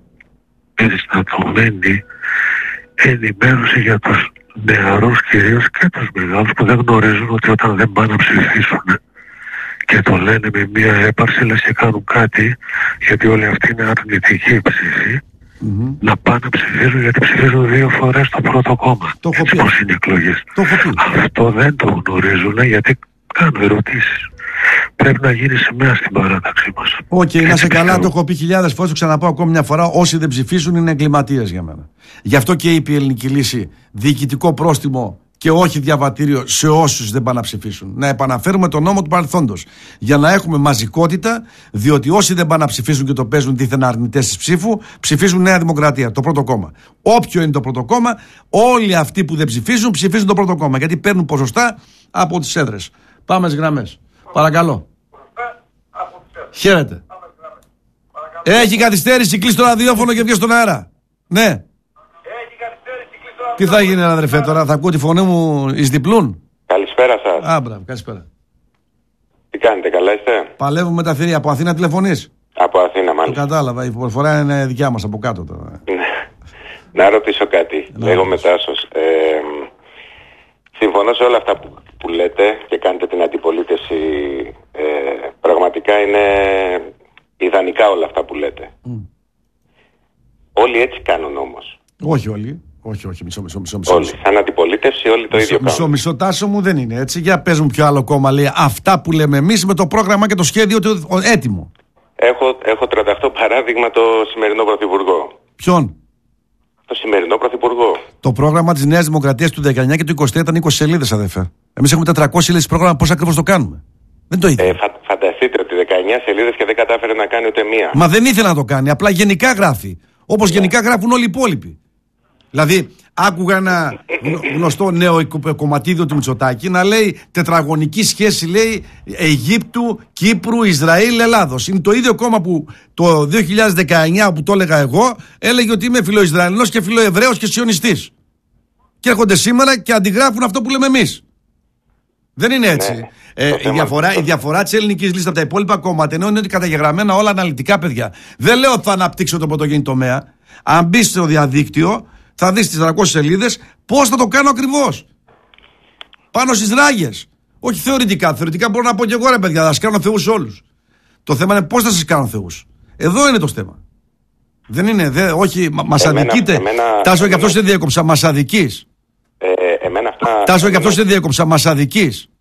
περιστατωμένη ενημέρωση για τους νεαρούς κυρίως και τους μεγάλους που δεν γνωρίζουν ότι όταν δεν πάνε να ψηφίσουν και το λένε με μία έπαρση λες και κάνουν κάτι, γιατί όλοι αυτοί είναι αρνητικοί ψήφοι, mm-hmm. να πάνε να ψηφίζουν, γιατί ψηφίζουν δύο φορές το πρώτο κόμμα. Το έχω πει. Πώς είναι οι εκλογές. Το έχω πει. Αυτό δεν το γνωρίζουν γιατί κάνουν ερωτήσεις. Πρέπει να γίνει σημαία στην παράταξή μας. Οκ, okay, να σε καλά, το έχω πει χιλιάδες φορές, το ξαναπάω ακόμη μια φορά. Όσοι δεν ψηφίσουν είναι εγκληματίες για μένα. Γι' αυτό και είπε η ελληνική λύση διοικητικό πρόστιμο και όχι διαβατήριο σε όσους δεν πάνε να ψηφίσουν. Να επαναφέρουμε τον νόμο του παρελθόντος. Για να έχουμε μαζικότητα, διότι όσοι δεν πάνε να ψηφίσουν και το παίζουν δίθεν αρνητές της ψήφου, ψηφίζουν Νέα Δημοκρατία, το πρώτο κόμμα. Όποιο είναι το πρώτο κόμμα, όλοι αυτοί που δεν ψηφίζουν, ψηφίζουν το πρώτο κόμμα. Γιατί παίρνουν ποσοστά από τις έδρες. Πάμε στις γραμμές. Παρακαλώ. Χαίρετε. Έχει καθυστέρηση, κλείσει το ραδιόφωνο και βγει στον αέρα. Ναι. Τι θα γίνει, αδερφέ, τώρα θα ακούω τη φωνή μου εις διπλούν. Καλησπέρα σας. Α, μπράβο, καλησπέρα. Τι κάνετε, καλά είστε? Παλεύουμε τα θηρία. Από Αθήνα τηλεφωνείς? Από Αθήνα, μάλιστα. Το κατάλαβα, η προφορά είναι δικιά μας από κάτω τώρα. Να ρωτήσω κάτι. Να Λέγομαι Τάσος. Ε, συμφωνώ σε όλα αυτά που, που λέτε και κάνετε την αντιπολίτευση. Ε, πραγματικά είναι ιδανικά όλα αυτά που λέτε. Mm. Όλοι έτσι κάνουν όμως. Όχι όλοι. Όχι, όχι, μισό, μισό, μισό. μισό όλοι. Σαν αντιπολίτευση, όλοι το μισό, ίδιο μισό, κάνουν. Μισό, μισό, Τάσο μου δεν είναι έτσι. Για πες μου ποιο άλλο κόμμα λέει αυτά που λέμε εμείς με το πρόγραμμα και το σχέδιο του έτοιμο. Έχω, έχω τριάντα οκτώ παράδειγμα το σημερινό πρωθυπουργό. Ποιον? Το σημερινό πρωθυπουργό. Το πρόγραμμα της Νέας Δημοκρατίας του δεκαεννιά και του είκοσι τρία ήταν είκοσι σελίδες, αδερφέ. Εμείς έχουμε τετρακόσιες σελίδες πρόγραμμα, πώς ακριβώς το κάνουμε? Δεν το είδε. Ε, φα, φανταστείτε ότι δεκαεννιά σελίδες και δεν κατάφερε να κάνει ούτε μία. Μα δεν ήθελε να το κάνει, απλά γενικά γράφει. Όπως yeah. γενικά γράφουν όλοι οι υπόλοιποι. Δηλαδή, άκουγα ένα γνωστό νέο κομματίδιο του Μητσοτάκη να λέει τετραγωνική σχέση, λέει, Αιγύπτου, Κύπρου, Ισραήλ, Ελλάδος. Είναι το ίδιο κόμμα που το δύο χιλιάδες δεκαεννιά που το έλεγα εγώ έλεγε ότι είμαι φιλοϊσραηλινός και φιλοεβραίος και σιωνιστής. Και έρχονται σήμερα και αντιγράφουν αυτό που λέμε εμείς. Δεν είναι έτσι. Ναι. Ε, η, διαφορά, η διαφορά της ελληνικής λίστας από τα υπόλοιπα κόμματα είναι ότι καταγεγραμμένα όλα αναλυτικά, παιδιά. Δεν λέω ότι θα αναπτύξω τον πρωτογενή τομέα. Αν μπει στο διαδίκτυο, θα δεις τις τετρακόσιες σελίδες πώς θα το κάνω ακριβώς. Πάνω στις ράγες. Όχι θεωρητικά. Θεωρητικά μπορώ να πω και εγώ, ρε παιδιά, θα σας κάνω θεούς όλους. Το θέμα είναι πώς θα σας κάνω θεούς. Εδώ είναι το θέμα. Δεν είναι, δε, όχι, μα, μας εμένα, αδικείτε. εμένα, Τάσο, γι' αυτό σε διέκοψα, μας αδικείς. Ε, εμένα αυτά... Τάσο, γι' αυτό σε διέκοψα, μας αδικείς.